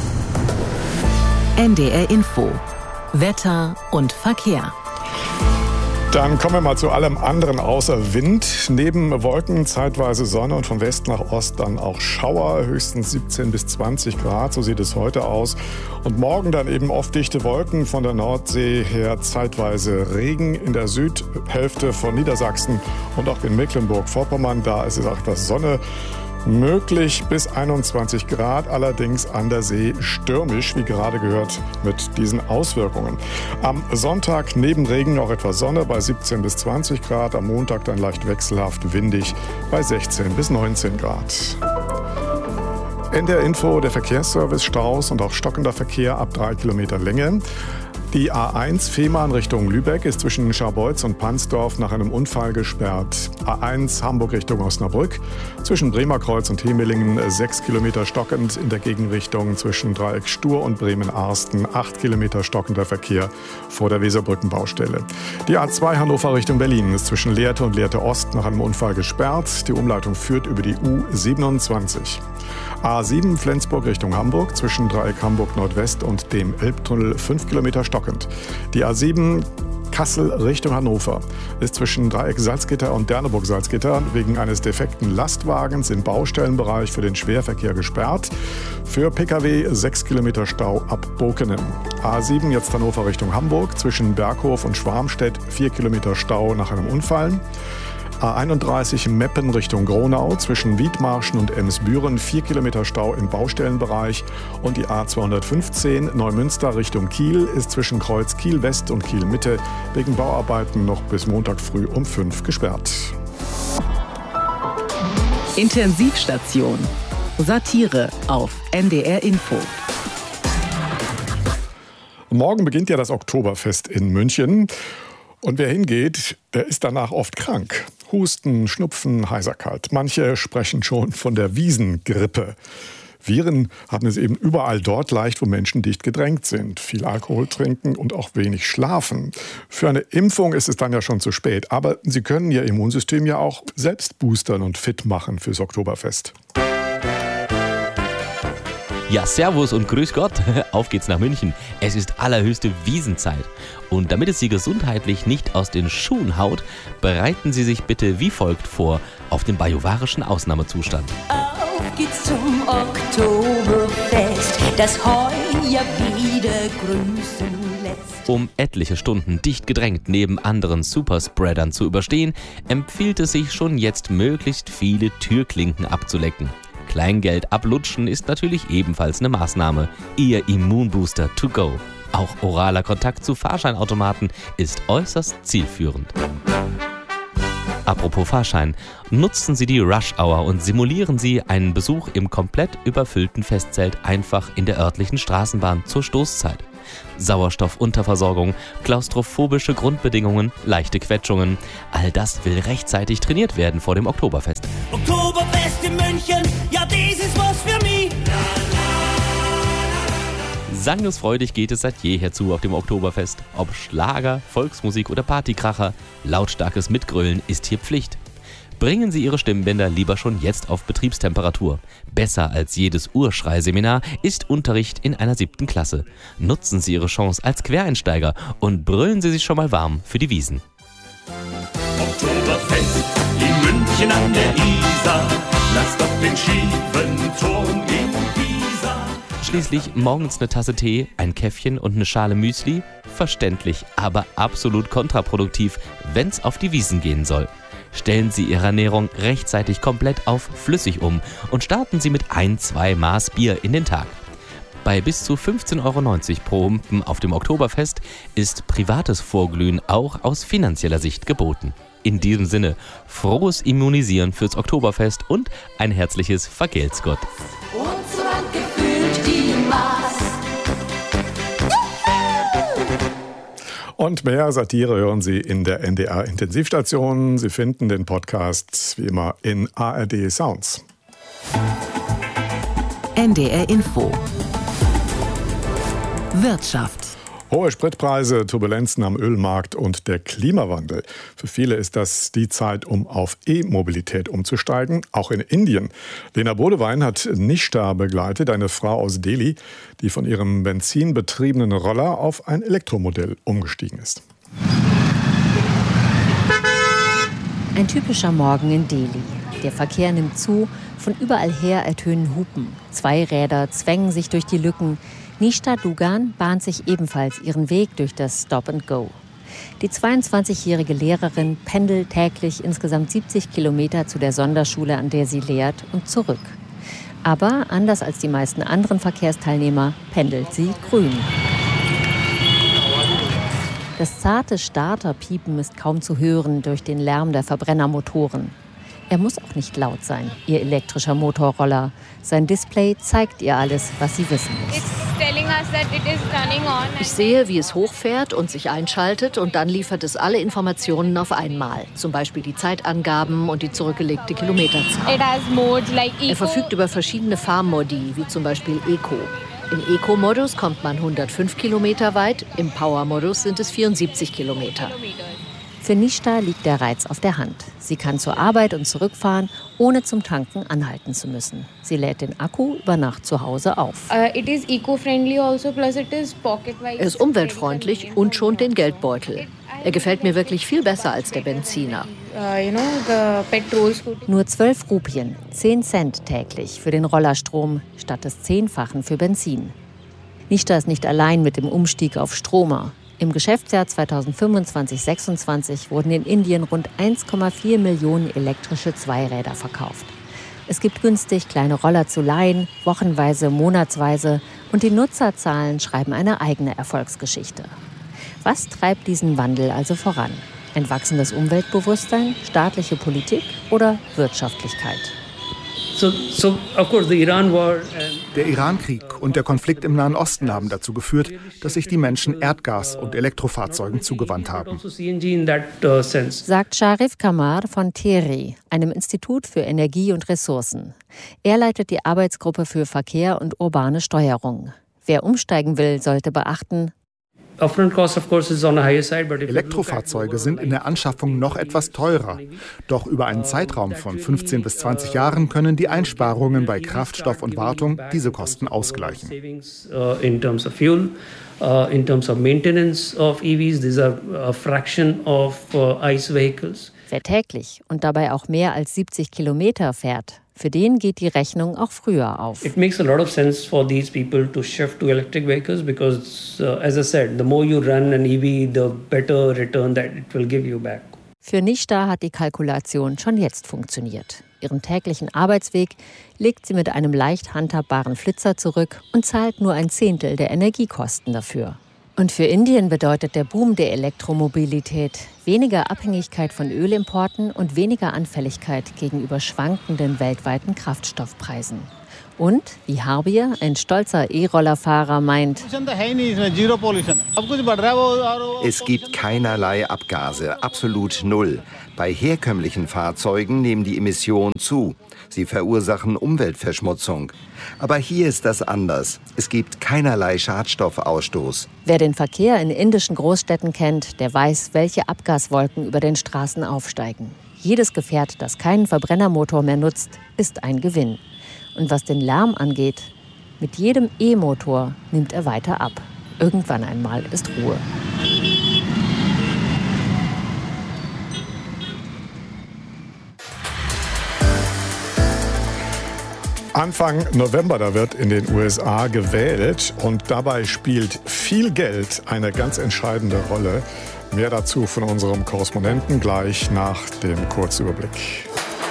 N D R Info. Wetter und Verkehr. Dann kommen wir mal zu allem anderen außer Wind. Neben Wolken zeitweise Sonne und von West nach Ost dann auch Schauer, höchstens siebzehn bis zwanzig Grad, so sieht es heute aus. Und morgen dann eben oft dichte Wolken, von der Nordsee her zeitweise Regen in der Südhälfte von Niedersachsen und auch in Mecklenburg-Vorpommern. Da ist es auch etwas Sonne möglich bis einundzwanzig Grad, allerdings an der See stürmisch, wie gerade gehört, mit diesen Auswirkungen. Am Sonntag neben Regen auch etwas Sonne bei siebzehn bis zwanzig Grad, am Montag dann leicht wechselhaft windig bei sechzehn bis neunzehn Grad. In der Info der Verkehrsservice, Staus und auch stockender Verkehr ab drei Kilometer Länge. Die A eins Fehmarn Richtung Lübeck ist zwischen Scharbeutz und Pansdorf nach einem Unfall gesperrt. A eins Hamburg Richtung Osnabrück, zwischen Bremerkreuz und Hemelingen sechs Kilometer stockend, in der Gegenrichtung zwischen Dreieck Stur und Bremen-Arsten acht Kilometer stockender Verkehr vor der Weserbrückenbaustelle. Die A zwei Hannover Richtung Berlin ist zwischen Lehrte und Lehrte Ost nach einem Unfall gesperrt. Die Umleitung führt über die U siebenundzwanzig. A sieben Flensburg Richtung Hamburg, zwischen Dreieck Hamburg Nordwest und dem Elbtunnel fünf Kilometer stockend. Die A sieben Kassel Richtung Hannover ist zwischen Dreieck Salzgitter und Derneburg Salzgitter wegen eines defekten Lastwagens im Baustellenbereich für den Schwerverkehr gesperrt. Für Pkw sechs Kilometer Stau ab Bokenen. A sieben jetzt Hannover Richtung Hamburg, zwischen Berghof und Schwarmstedt vier Kilometer Stau nach einem Unfall. A einunddreißig Meppen Richtung Gronau, zwischen Wiedmarschen und Emsbüren vier Kilometer Stau im Baustellenbereich. Und die A zweihundertfünfzehn Neumünster Richtung Kiel ist zwischen Kreuz Kiel West und Kiel Mitte wegen Bauarbeiten noch bis Montag früh um fünf gesperrt. Intensivstation. Satire auf N D R Info. Morgen beginnt ja das Oktoberfest in München. Und wer hingeht, der ist danach oft krank. Husten, Schnupfen, Heiserkeit. Manche sprechen schon von der Wiesengrippe. Viren haben es eben überall dort leicht, wo Menschen dicht gedrängt sind. Viel Alkohol trinken und auch wenig schlafen. Für eine Impfung ist es dann ja schon zu spät. Aber Sie können Ihr Immunsystem ja auch selbst boostern und fit machen fürs Oktoberfest. Ja, servus und grüß Gott. Auf geht's nach München. Es ist allerhöchste Wiesenzeit. Und damit es Sie gesundheitlich nicht aus den Schuhen haut, bereiten Sie sich bitte wie folgt vor auf den bajuwarischen Ausnahmezustand. Auf geht's zum Oktoberfest, das heuer wieder grüßen lässt. Um etliche Stunden dicht gedrängt neben anderen Superspreadern zu überstehen, empfiehlt es sich schon jetzt, möglichst viele Türklinken abzulecken. Kleingeld ablutschen ist natürlich ebenfalls eine Maßnahme. Ihr Immunbooster to go. Auch oraler Kontakt zu Fahrscheinautomaten ist äußerst zielführend. Apropos Fahrschein, nutzen Sie die Rush-Hour und simulieren Sie einen Besuch im komplett überfüllten Festzelt einfach in der örtlichen Straßenbahn zur Stoßzeit. Sauerstoffunterversorgung, klaustrophobische Grundbedingungen, leichte Quetschungen, all das will rechtzeitig trainiert werden vor dem Oktoberfest. Oktoberfest in München, ja, das ist was für mich. Sangesfreudig geht es seit jeher zu auf dem Oktoberfest. Ob Schlager, Volksmusik oder Partykracher, lautstarkes Mitgrölen ist hier Pflicht. Bringen Sie Ihre Stimmbänder lieber schon jetzt auf Betriebstemperatur. Besser als jedes Urschreiseminar ist Unterricht in einer siebten Klasse. Nutzen Sie Ihre Chance als Quereinsteiger und brüllen Sie sich schon mal warm für die Wiesn. Oktoberfest in München an der Isar, lass doch den schiefen Turm in Pisa. Schließlich morgens eine Tasse Tee, ein Käffchen und eine Schale Müsli? Verständlich, aber absolut kontraproduktiv, wenn's auf die Wiesn gehen soll. Stellen Sie Ihre Ernährung rechtzeitig komplett auf flüssig um und starten Sie mit ein, zwei Maß Bier in den Tag. Bei bis zu fünfzehn Euro neunzig pro Humpen auf dem Oktoberfest ist privates Vorglühen auch aus finanzieller Sicht geboten. In diesem Sinne, frohes Immunisieren fürs Oktoberfest und ein herzliches Vergelt's Gott. Und so lang gefühlt die Maß. Und mehr Satire hören Sie in der N D R-Intensivstation. Sie finden den Podcast wie immer in A R D Sounds. N D R Info. Wirtschaft. Hohe Spritpreise, Turbulenzen am Ölmarkt und der Klimawandel. Für viele ist das die Zeit, um auf E-Mobilität umzusteigen, auch in Indien. Lena Bodewein hat Nishta begleitet, eine Frau aus Delhi, die von ihrem benzinbetriebenen Roller auf ein Elektromodell umgestiegen ist. Ein typischer Morgen in Delhi. Der Verkehr nimmt zu, von überall her ertönen Hupen. Zwei Räder zwängen sich durch die Lücken. Nishta Dugan bahnt sich ebenfalls ihren Weg durch das Stop and Go. Die zweiundzwanzigjährige Lehrerin pendelt täglich insgesamt siebzig Kilometer zu der Sonderschule, an der sie lehrt, und zurück. Aber anders als die meisten anderen Verkehrsteilnehmer pendelt sie grün. Das zarte Starterpiepen ist kaum zu hören durch den Lärm der Verbrennermotoren. Er muss auch nicht laut sein, ihr elektrischer Motorroller. Sein Display zeigt ihr alles, was sie wissen muss. Ich sehe, wie es hochfährt und sich einschaltet, und dann liefert es alle Informationen auf einmal. Zum Beispiel die Zeitangaben und die zurückgelegte Kilometerzahl. Er verfügt über verschiedene Fahrmodi, wie zum Beispiel Eco. Im Eco-Modus kommt man hundertfünf Kilometer weit, im Power-Modus sind es vierundsiebzig Kilometer. Für Nishta liegt der Reiz auf der Hand. Sie kann zur Arbeit und zurückfahren, ohne zum Tanken anhalten zu müssen. Sie lädt den Akku über Nacht zu Hause auf. Er ist umweltfreundlich und schont den Geldbeutel. Er gefällt mir wirklich viel besser als der Benziner. Nur zwölf Rupien, zehn Cent täglich für den Rollerstrom, statt des Zehnfachen für Benzin. Nishta ist nicht allein mit dem Umstieg auf Stromer. Im Geschäftsjahr zweitausendfünfundzwanzig sechsundzwanzig wurden in Indien rund eins Komma vier Millionen elektrische Zweiräder verkauft. Es gibt günstig kleine Roller zu leihen, wochenweise, monatsweise, und die Nutzerzahlen schreiben eine eigene Erfolgsgeschichte. Was treibt diesen Wandel also voran? Ein wachsendes Umweltbewusstsein, staatliche Politik oder Wirtschaftlichkeit? Der Iran-Krieg und der Konflikt im Nahen Osten haben dazu geführt, dass sich die Menschen Erdgas- und Elektrofahrzeugen zugewandt haben. Sagt Sharif Kamar von TERI, einem Institut für Energie und Ressourcen. Er leitet die Arbeitsgruppe für Verkehr und urbane Steuerung. Wer umsteigen will, sollte beachten: Elektrofahrzeuge sind in der Anschaffung noch etwas teurer. Doch über einen Zeitraum von fünfzehn bis zwanzig Jahren können die Einsparungen bei Kraftstoff und Wartung diese Kosten ausgleichen. In terms of fuel, uh, in terms of maintenance of E Vs, these are a fraction of uh, ICE vehicles. Wer täglich und dabei auch mehr als siebzig Kilometer fährt, für den geht die Rechnung auch früher auf. It makes a lot of sense for these people to shift to electric vehicles because, uh, as I said, the more you run an E V, the better return that it will give you back. Für Nishta hat die Kalkulation schon jetzt funktioniert. Ihren täglichen Arbeitsweg legt sie mit einem leicht handhabbaren Flitzer zurück und zahlt nur ein Zehntel der Energiekosten dafür. Und für Indien bedeutet der Boom der Elektromobilität weniger Abhängigkeit von Ölimporten und weniger Anfälligkeit gegenüber schwankenden weltweiten Kraftstoffpreisen. Und, wie Harbier, ein stolzer E-Rollerfahrer, meint: Es gibt keinerlei Abgase, absolut null. Bei herkömmlichen Fahrzeugen nehmen die Emissionen zu. Sie verursachen Umweltverschmutzung. Aber hier ist das anders. Es gibt keinerlei Schadstoffausstoß. Wer den Verkehr in indischen Großstädten kennt, der weiß, welche Abgaswolken über den Straßen aufsteigen. Jedes Gefährt, das keinen Verbrennermotor mehr nutzt, ist ein Gewinn. Und was den Lärm angeht, mit jedem E-Motor nimmt er weiter ab. Irgendwann einmal ist Ruhe. Anfang November, da wird in den U S A gewählt und dabei spielt viel Geld eine ganz entscheidende Rolle. Mehr dazu von unserem Korrespondenten gleich nach dem Kurzüberblick.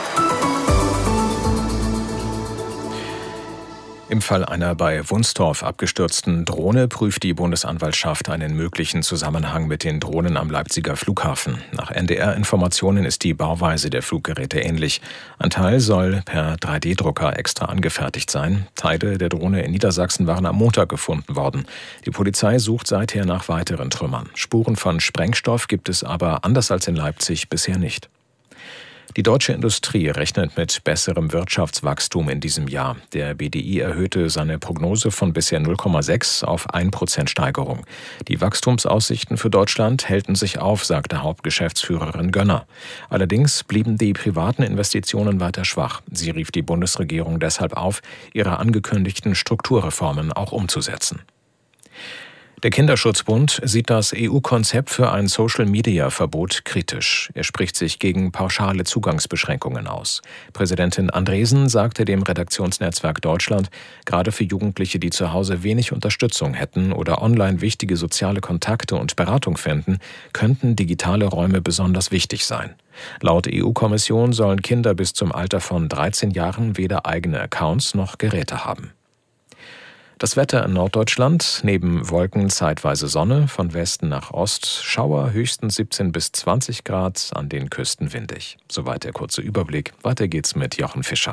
Im Fall einer bei Wunstorf abgestürzten Drohne prüft die Bundesanwaltschaft einen möglichen Zusammenhang mit den Drohnen am Leipziger Flughafen. Nach N D R-Informationen ist die Bauweise der Fluggeräte ähnlich. Ein Teil soll per drei D Drucker extra angefertigt sein. Teile der Drohne in Niedersachsen waren am Montag gefunden worden. Die Polizei sucht seither nach weiteren Trümmern. Spuren von Sprengstoff gibt es aber, anders als in Leipzig, bisher nicht. Die deutsche Industrie rechnet mit besserem Wirtschaftswachstum in diesem Jahr. Der B D I erhöhte seine Prognose von bisher null Komma sechs auf ein Prozent Steigerung. Die Wachstumsaussichten für Deutschland hellten sich auf, sagte Hauptgeschäftsführerin Gönner. Allerdings blieben die privaten Investitionen weiter schwach. Sie rief die Bundesregierung deshalb auf, ihre angekündigten Strukturreformen auch umzusetzen. Der Kinderschutzbund sieht das E U-Konzept für ein Social-Media-Verbot kritisch. Er spricht sich gegen pauschale Zugangsbeschränkungen aus. Präsidentin Andresen sagte dem Redaktionsnetzwerk Deutschland, gerade für Jugendliche, die zu Hause wenig Unterstützung hätten oder online wichtige soziale Kontakte und Beratung fänden, könnten digitale Räume besonders wichtig sein. Laut E U-Kommission sollen Kinder bis zum Alter von dreizehn Jahren weder eigene Accounts noch Geräte haben. Das Wetter in Norddeutschland, neben Wolken zeitweise Sonne, von Westen nach Ost, Schauer höchstens siebzehn bis zwanzig Grad, an den Küsten windig. Soweit der kurze Überblick. Weiter geht's mit Jochen Fischer.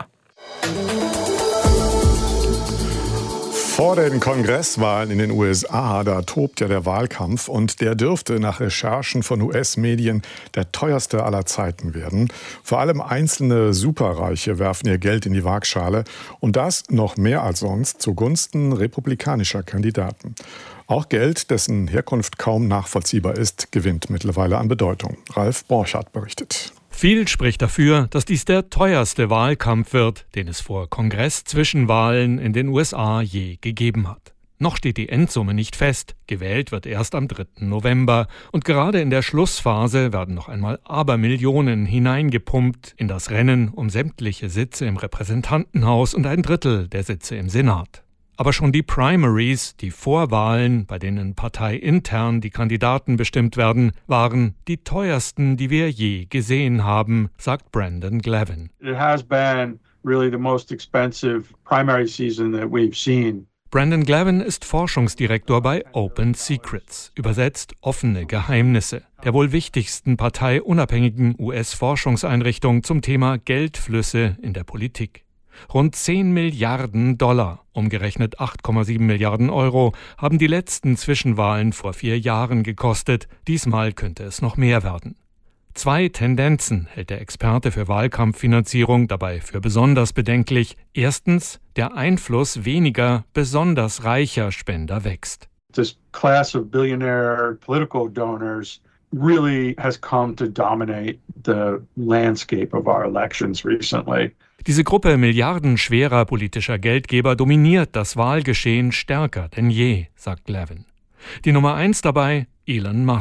Vor den Kongresswahlen in den U S A, da tobt ja der Wahlkampf und der dürfte nach Recherchen von U S-Medien der teuerste aller Zeiten werden. Vor allem einzelne Superreiche werfen ihr Geld in die Waagschale und das noch mehr als sonst zugunsten republikanischer Kandidaten. Auch Geld, dessen Herkunft kaum nachvollziehbar ist, gewinnt mittlerweile an Bedeutung. Ralf Borchardt berichtet. Viel spricht dafür, dass dies der teuerste Wahlkampf wird, den es vor Kongress-Zwischenwahlen in den U S A je gegeben hat. Noch steht die Endsumme nicht fest, gewählt wird erst am dritten November und gerade in der Schlussphase werden noch einmal Abermillionen hineingepumpt in das Rennen um sämtliche Sitze im Repräsentantenhaus und ein Drittel der Sitze im Senat. Aber schon die Primaries, die Vorwahlen, bei denen parteiintern die Kandidaten bestimmt werden, waren die teuersten, die wir je gesehen haben, sagt Brandon Glavin. It has been really the most expensive primary season that we've seen. Brandon Glavin ist Forschungsdirektor bei Open Secrets, übersetzt offene Geheimnisse, der wohl wichtigsten parteiunabhängigen U S-Forschungseinrichtung zum Thema Geldflüsse in der Politik. Rund zehn Milliarden Dollar, umgerechnet acht Komma sieben Milliarden Euro, haben die letzten Zwischenwahlen vor vier Jahren gekostet. Diesmal könnte es noch mehr werden. Zwei Tendenzen hält der Experte für Wahlkampffinanzierung dabei für besonders bedenklich. Erstens, der Einfluss weniger, besonders reicher Spender wächst. This class of billionaire political donors really has come to dominate the landscape of our elections recently. Diese Gruppe milliardenschwerer politischer Geldgeber dominiert das Wahlgeschehen stärker denn je, sagt Glavin. Die Nummer eins dabei, Elon Musk.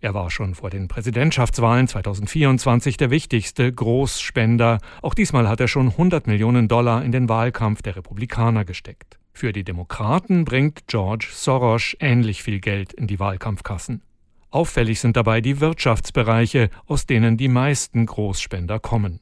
Er war schon vor den Präsidentschaftswahlen zweitausendvierundzwanzig der wichtigste Großspender. Auch diesmal hat er schon hundert Millionen Dollar in den Wahlkampf der Republikaner gesteckt. Für die Demokraten bringt George Soros ähnlich viel Geld in die Wahlkampfkassen. Auffällig sind dabei die Wirtschaftsbereiche, aus denen die meisten Großspender kommen.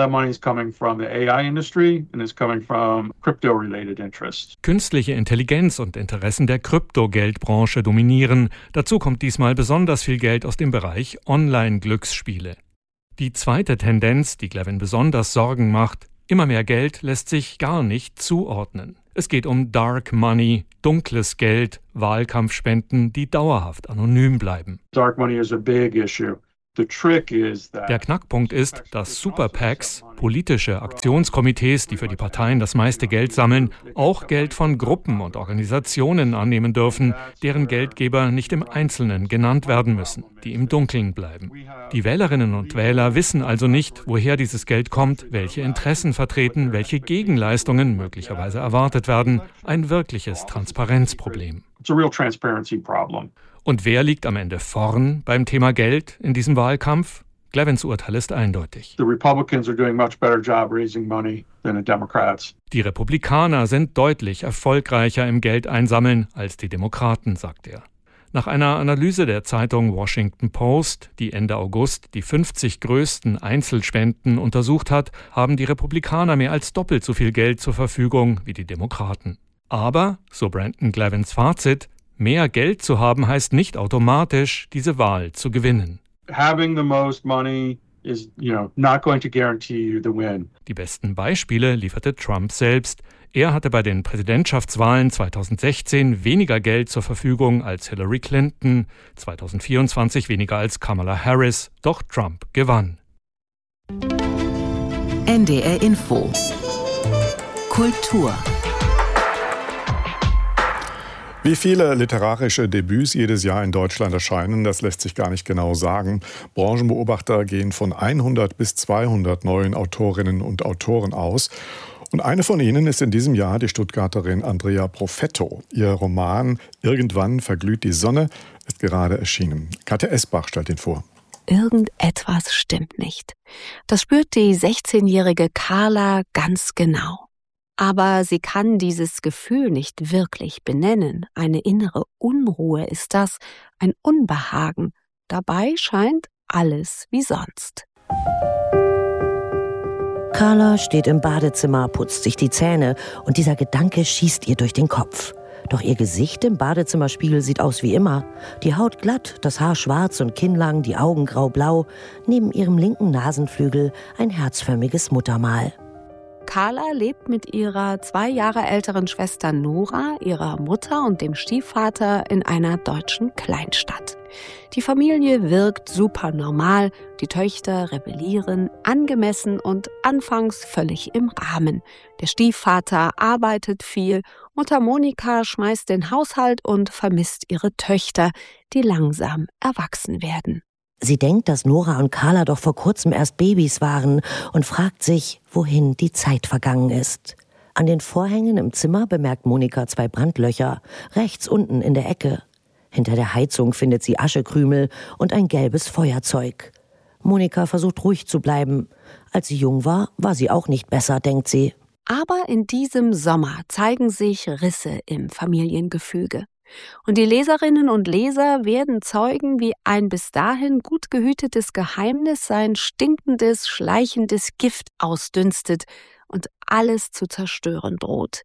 Künstliche Intelligenz und Interessen der Kryptogeldbranche dominieren. Dazu kommt diesmal besonders viel Geld aus dem Bereich Online-Glücksspiele. Die zweite Tendenz, die Glavin besonders Sorgen macht: immer mehr Geld lässt sich gar nicht zuordnen. Es geht um Dark Money, dunkles Geld, Wahlkampfspenden, die dauerhaft anonym bleiben. Dark money is a big issue. The trick is that Der Knackpunkt ist, dass Super PACs, politische Aktionskomitees, die für die Parteien das meiste Geld sammeln, auch Geld von Gruppen und Organisationen annehmen dürfen, deren Geldgeber nicht im Einzelnen genannt werden müssen, die im Dunkeln bleiben. Die Wählerinnen und Wähler wissen also nicht, woher dieses Geld kommt, welche Interessen vertreten, welche Gegenleistungen möglicherweise erwartet werden. Ein wirkliches Transparenzproblem. It's a real transparency problem. Und wer liegt am Ende vorn beim Thema Geld in diesem Wahlkampf? Glavins Urteil ist eindeutig. The Republicans are doing much better job raising money than the Democrats. Die Republikaner sind deutlich erfolgreicher im Geldeinsammeln als die Demokraten, sagt er. Nach einer Analyse der Zeitung Washington Post, die Ende August die fünfzig größten Einzelspenden untersucht hat, haben die Republikaner mehr als doppelt so viel Geld zur Verfügung wie die Demokraten. Aber, so Brandon Glavins Fazit, mehr Geld zu haben heißt nicht automatisch, diese Wahl zu gewinnen. Having the most money is, you know, not going to guarantee you the win. Die besten Beispiele lieferte Trump selbst. Er hatte bei den Präsidentschaftswahlen zweitausendsechzehn weniger Geld zur Verfügung als Hillary Clinton, zweitausendvierundzwanzig weniger als Kamala Harris, doch Trump gewann. N D R Info Kultur. Wie viele literarische Debüts jedes Jahr in Deutschland erscheinen, das lässt sich gar nicht genau sagen. Branchenbeobachter gehen von hundert bis zweihundert neuen Autorinnen und Autoren aus. Und eine von ihnen ist in diesem Jahr die Stuttgarterin Andrea Profetto. Ihr Roman »Irgendwann verglüht die Sonne« ist gerade erschienen. Katja Esbach stellt ihn vor. Irgendetwas stimmt nicht. Das spürt die sechzehnjährige Carla ganz genau. Aber sie kann dieses Gefühl nicht wirklich benennen. Eine innere Unruhe ist das, ein Unbehagen. Dabei scheint alles wie sonst. Carla steht im Badezimmer, putzt sich die Zähne und dieser Gedanke schießt ihr durch den Kopf. Doch ihr Gesicht im Badezimmerspiegel sieht aus wie immer. Die Haut glatt, das Haar schwarz und kinnlang, die Augen grau-blau. Neben ihrem linken Nasenflügel ein herzförmiges Muttermal. Carla lebt mit ihrer zwei Jahre älteren Schwester Nora, ihrer Mutter und dem Stiefvater in einer deutschen Kleinstadt. Die Familie wirkt super normal, die Töchter rebellieren, angemessen und anfangs völlig im Rahmen. Der Stiefvater arbeitet viel, Mutter Monika schmeißt den Haushalt und vermisst ihre Töchter, die langsam erwachsen werden. Sie denkt, dass Nora und Carla doch vor kurzem erst Babys waren und fragt sich, wohin die Zeit vergangen ist. An den Vorhängen im Zimmer bemerkt Monika zwei Brandlöcher, rechts unten in der Ecke. Hinter der Heizung findet sie Aschekrümel und ein gelbes Feuerzeug. Monika versucht ruhig zu bleiben. Als sie jung war, war sie auch nicht besser, denkt sie. Aber in diesem Sommer zeigen sich Risse im Familiengefüge. Und die Leserinnen und Leser werden Zeugen, wie ein bis dahin gut gehütetes Geheimnis sein stinkendes, schleichendes Gift ausdünstet und alles zu zerstören droht.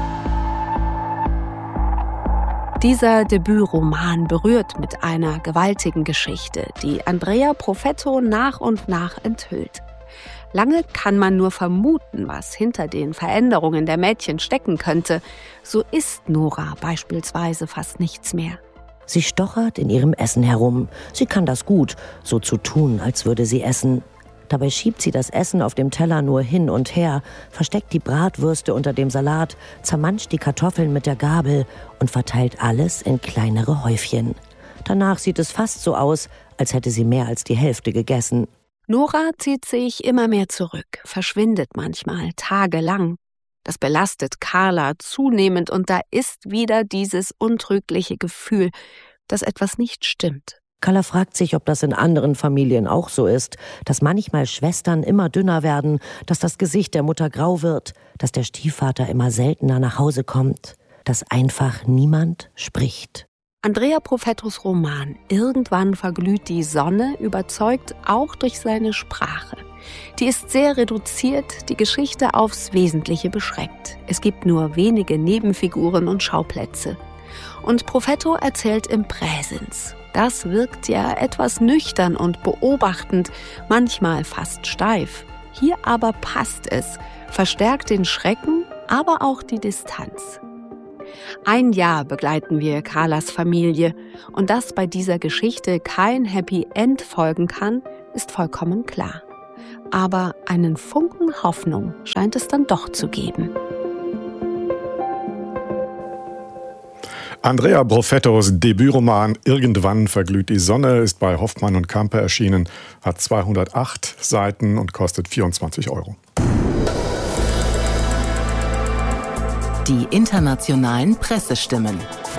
Dieser Debütroman berührt mit einer gewaltigen Geschichte, die Andrea Profetto nach und nach enthüllt. Lange kann man nur vermuten, was hinter den Veränderungen der Mädchen stecken könnte. So isst Nora beispielsweise fast nichts mehr. Sie stochert in ihrem Essen herum. Sie kann das gut, so zu tun, als würde sie essen. Dabei schiebt sie das Essen auf dem Teller nur hin und her, versteckt die Bratwürste unter dem Salat, zermanscht die Kartoffeln mit der Gabel und verteilt alles in kleinere Häufchen. Danach sieht es fast so aus, als hätte sie mehr als die Hälfte gegessen. Nora zieht sich immer mehr zurück, verschwindet manchmal tagelang. Das belastet Carla zunehmend und da ist wieder dieses untrügliche Gefühl, dass etwas nicht stimmt. Carla fragt sich, ob das in anderen Familien auch so ist, dass manchmal Schwestern immer dünner werden, dass das Gesicht der Mutter grau wird, dass der Stiefvater immer seltener nach Hause kommt, dass einfach niemand spricht. Andrea Profetos Roman Irgendwann verglüht die Sonne überzeugt auch durch seine Sprache. Die ist sehr reduziert, die Geschichte aufs Wesentliche beschränkt. Es gibt nur wenige Nebenfiguren und Schauplätze. Und Profetto erzählt im Präsens. Das wirkt ja etwas nüchtern und beobachtend, manchmal fast steif. Hier aber passt es, verstärkt den Schrecken, aber auch die Distanz. Ein Jahr begleiten wir Carlas Familie und dass bei dieser Geschichte kein Happy End folgen kann, ist vollkommen klar. Aber einen Funken Hoffnung scheint es dann doch zu geben. Andrea Profetos Debütroman Irgendwann verglüht die Sonne ist bei Hoffmann und Campe erschienen, hat zweihundertacht Seiten und kostet vierundzwanzig Euro. Die internationalen Pressestimmen.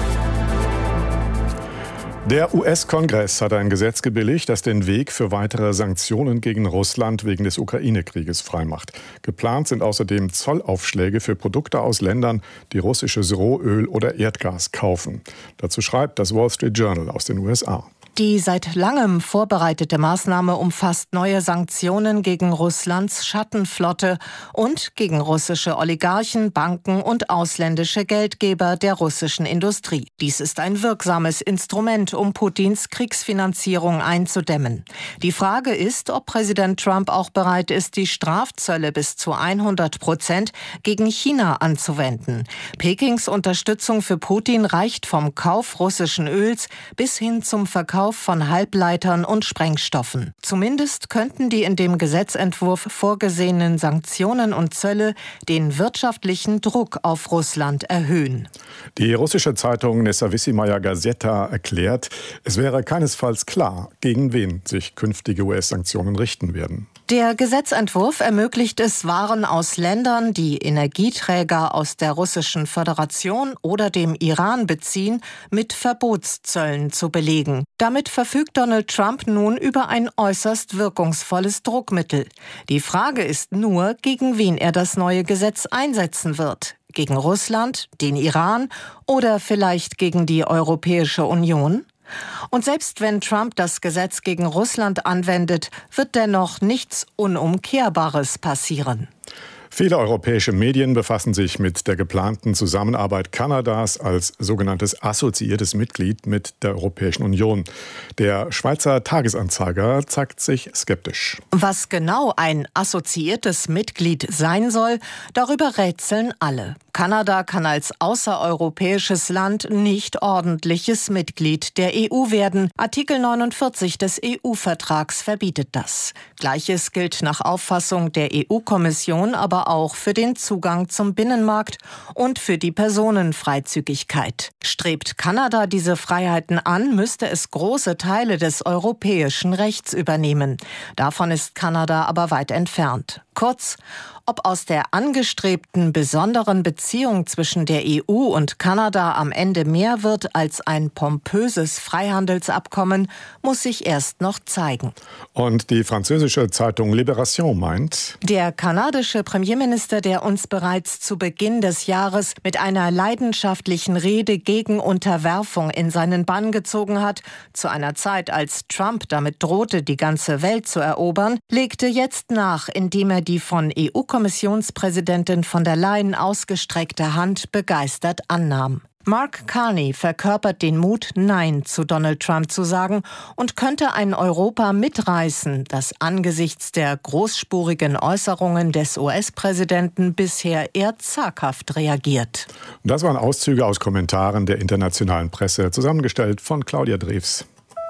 Der U S-Kongress hat ein Gesetz gebilligt, das den Weg für weitere Sanktionen gegen Russland wegen des Ukraine-Krieges freimacht. Geplant sind außerdem Zollaufschläge für Produkte aus Ländern, die russisches Rohöl oder Erdgas kaufen. Dazu schreibt das Wall Street Journal aus den U S A. Die seit langem vorbereitete Maßnahme umfasst neue Sanktionen gegen Russlands Schattenflotte und gegen russische Oligarchen, Banken und ausländische Geldgeber der russischen Industrie. Dies ist ein wirksames Instrument, um Putins Kriegsfinanzierung einzudämmen. Die Frage ist, ob Präsident Trump auch bereit ist, die Strafzölle bis zu hundert Prozent gegen China anzuwenden. Pekings Unterstützung für Putin reicht vom Kauf russischen Öls bis hin zum Verkauf von Halbleitern und Sprengstoffen. Zumindest könnten die in dem Gesetzentwurf vorgesehenen Sanktionen und Zölle den wirtschaftlichen Druck auf Russland erhöhen. Die russische Zeitung Nezawissimaya Gazeta erklärt, es wäre keinesfalls klar, gegen wen sich künftige U S-Sanktionen richten werden. Der Gesetzentwurf ermöglicht es, Waren aus Ländern, die Energieträger aus der Russischen Föderation oder dem Iran beziehen, mit Verbotszöllen zu belegen. Damit verfügt Donald Trump nun über ein äußerst wirkungsvolles Druckmittel. Die Frage ist nur, gegen wen er das neue Gesetz einsetzen wird. Gegen Russland, den Iran oder vielleicht gegen die Europäische Union? Und selbst wenn Trump das Gesetz gegen Russland anwendet, wird dennoch nichts Unumkehrbares passieren. Viele europäische Medien befassen sich mit der geplanten Zusammenarbeit Kanadas als sogenanntes assoziiertes Mitglied mit der Europäischen Union. Der Schweizer Tagesanzeiger zeigt sich skeptisch. Was genau ein assoziiertes Mitglied sein soll, darüber rätseln alle. Kanada kann als außereuropäisches Land nicht ordentliches Mitglied der E U werden. Artikel neunundvierzig des E U-Vertrags verbietet das. Gleiches gilt nach Auffassung der E U-Kommission aber auch für den Zugang zum Binnenmarkt und für die Personenfreizügigkeit. Strebt Kanada diese Freiheiten an, müsste es große Teile des europäischen Rechts übernehmen. Davon ist Kanada aber weit entfernt. Kurz, ob aus der angestrebten besonderen Beziehung zwischen der E U und Kanada am Ende mehr wird als ein pompöses Freihandelsabkommen, muss sich erst noch zeigen. Und die französische Zeitung Libération meint, der kanadische Premierminister, der uns bereits zu Beginn des Jahres mit einer leidenschaftlichen Rede gegen Unterwerfung in seinen Bann gezogen hat, zu einer Zeit, als Trump damit drohte, die ganze Welt zu erobern, legte jetzt nach, indem er die von E U-Kommissionspräsidentin von der Leyen ausgestreckte Hand begeistert annahm. Mark Carney verkörpert den Mut, Nein zu Donald Trump zu sagen und könnte ein Europa mitreißen, das angesichts der großspurigen Äußerungen des U S-Präsidenten bisher eher zaghaft reagiert. Das waren Auszüge aus Kommentaren der internationalen Presse, zusammengestellt von Claudia Drews.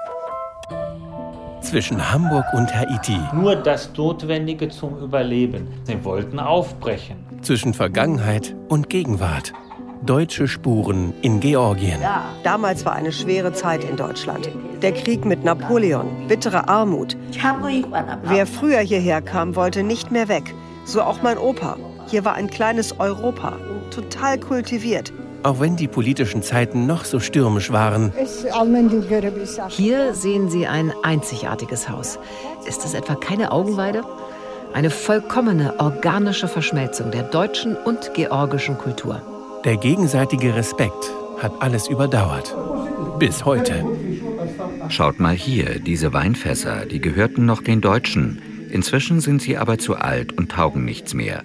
Zwischen Hamburg und Haiti. Nur das Notwendige zum Überleben. Sie wollten aufbrechen. Zwischen Vergangenheit und Gegenwart. Deutsche Spuren in Georgien. Ja. Damals war eine schwere Zeit in Deutschland. Der Krieg mit Napoleon, bittere Armut. Wer früher hierher kam, wollte nicht mehr weg. So auch mein Opa. Hier war ein kleines Europa, total kultiviert. Auch wenn die politischen Zeiten noch so stürmisch waren. Hier sehen Sie ein einzigartiges Haus. Ist es etwa keine Augenweide? Eine vollkommene organische Verschmelzung der deutschen und georgischen Kultur. Der gegenseitige Respekt hat alles überdauert. Bis heute. Schaut mal hier, diese Weinfässer, die gehörten noch den Deutschen. Inzwischen sind sie aber zu alt und taugen nichts mehr.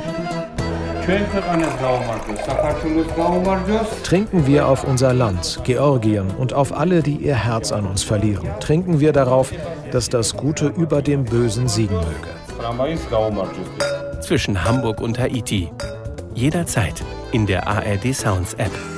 Trinken wir auf unser Land, Georgien, und auf alle, die ihr Herz an uns verlieren. Trinken wir darauf, dass das Gute über dem Bösen siegen möge. Zwischen Hamburg und Haiti. Jederzeit in der A R D Sounds App.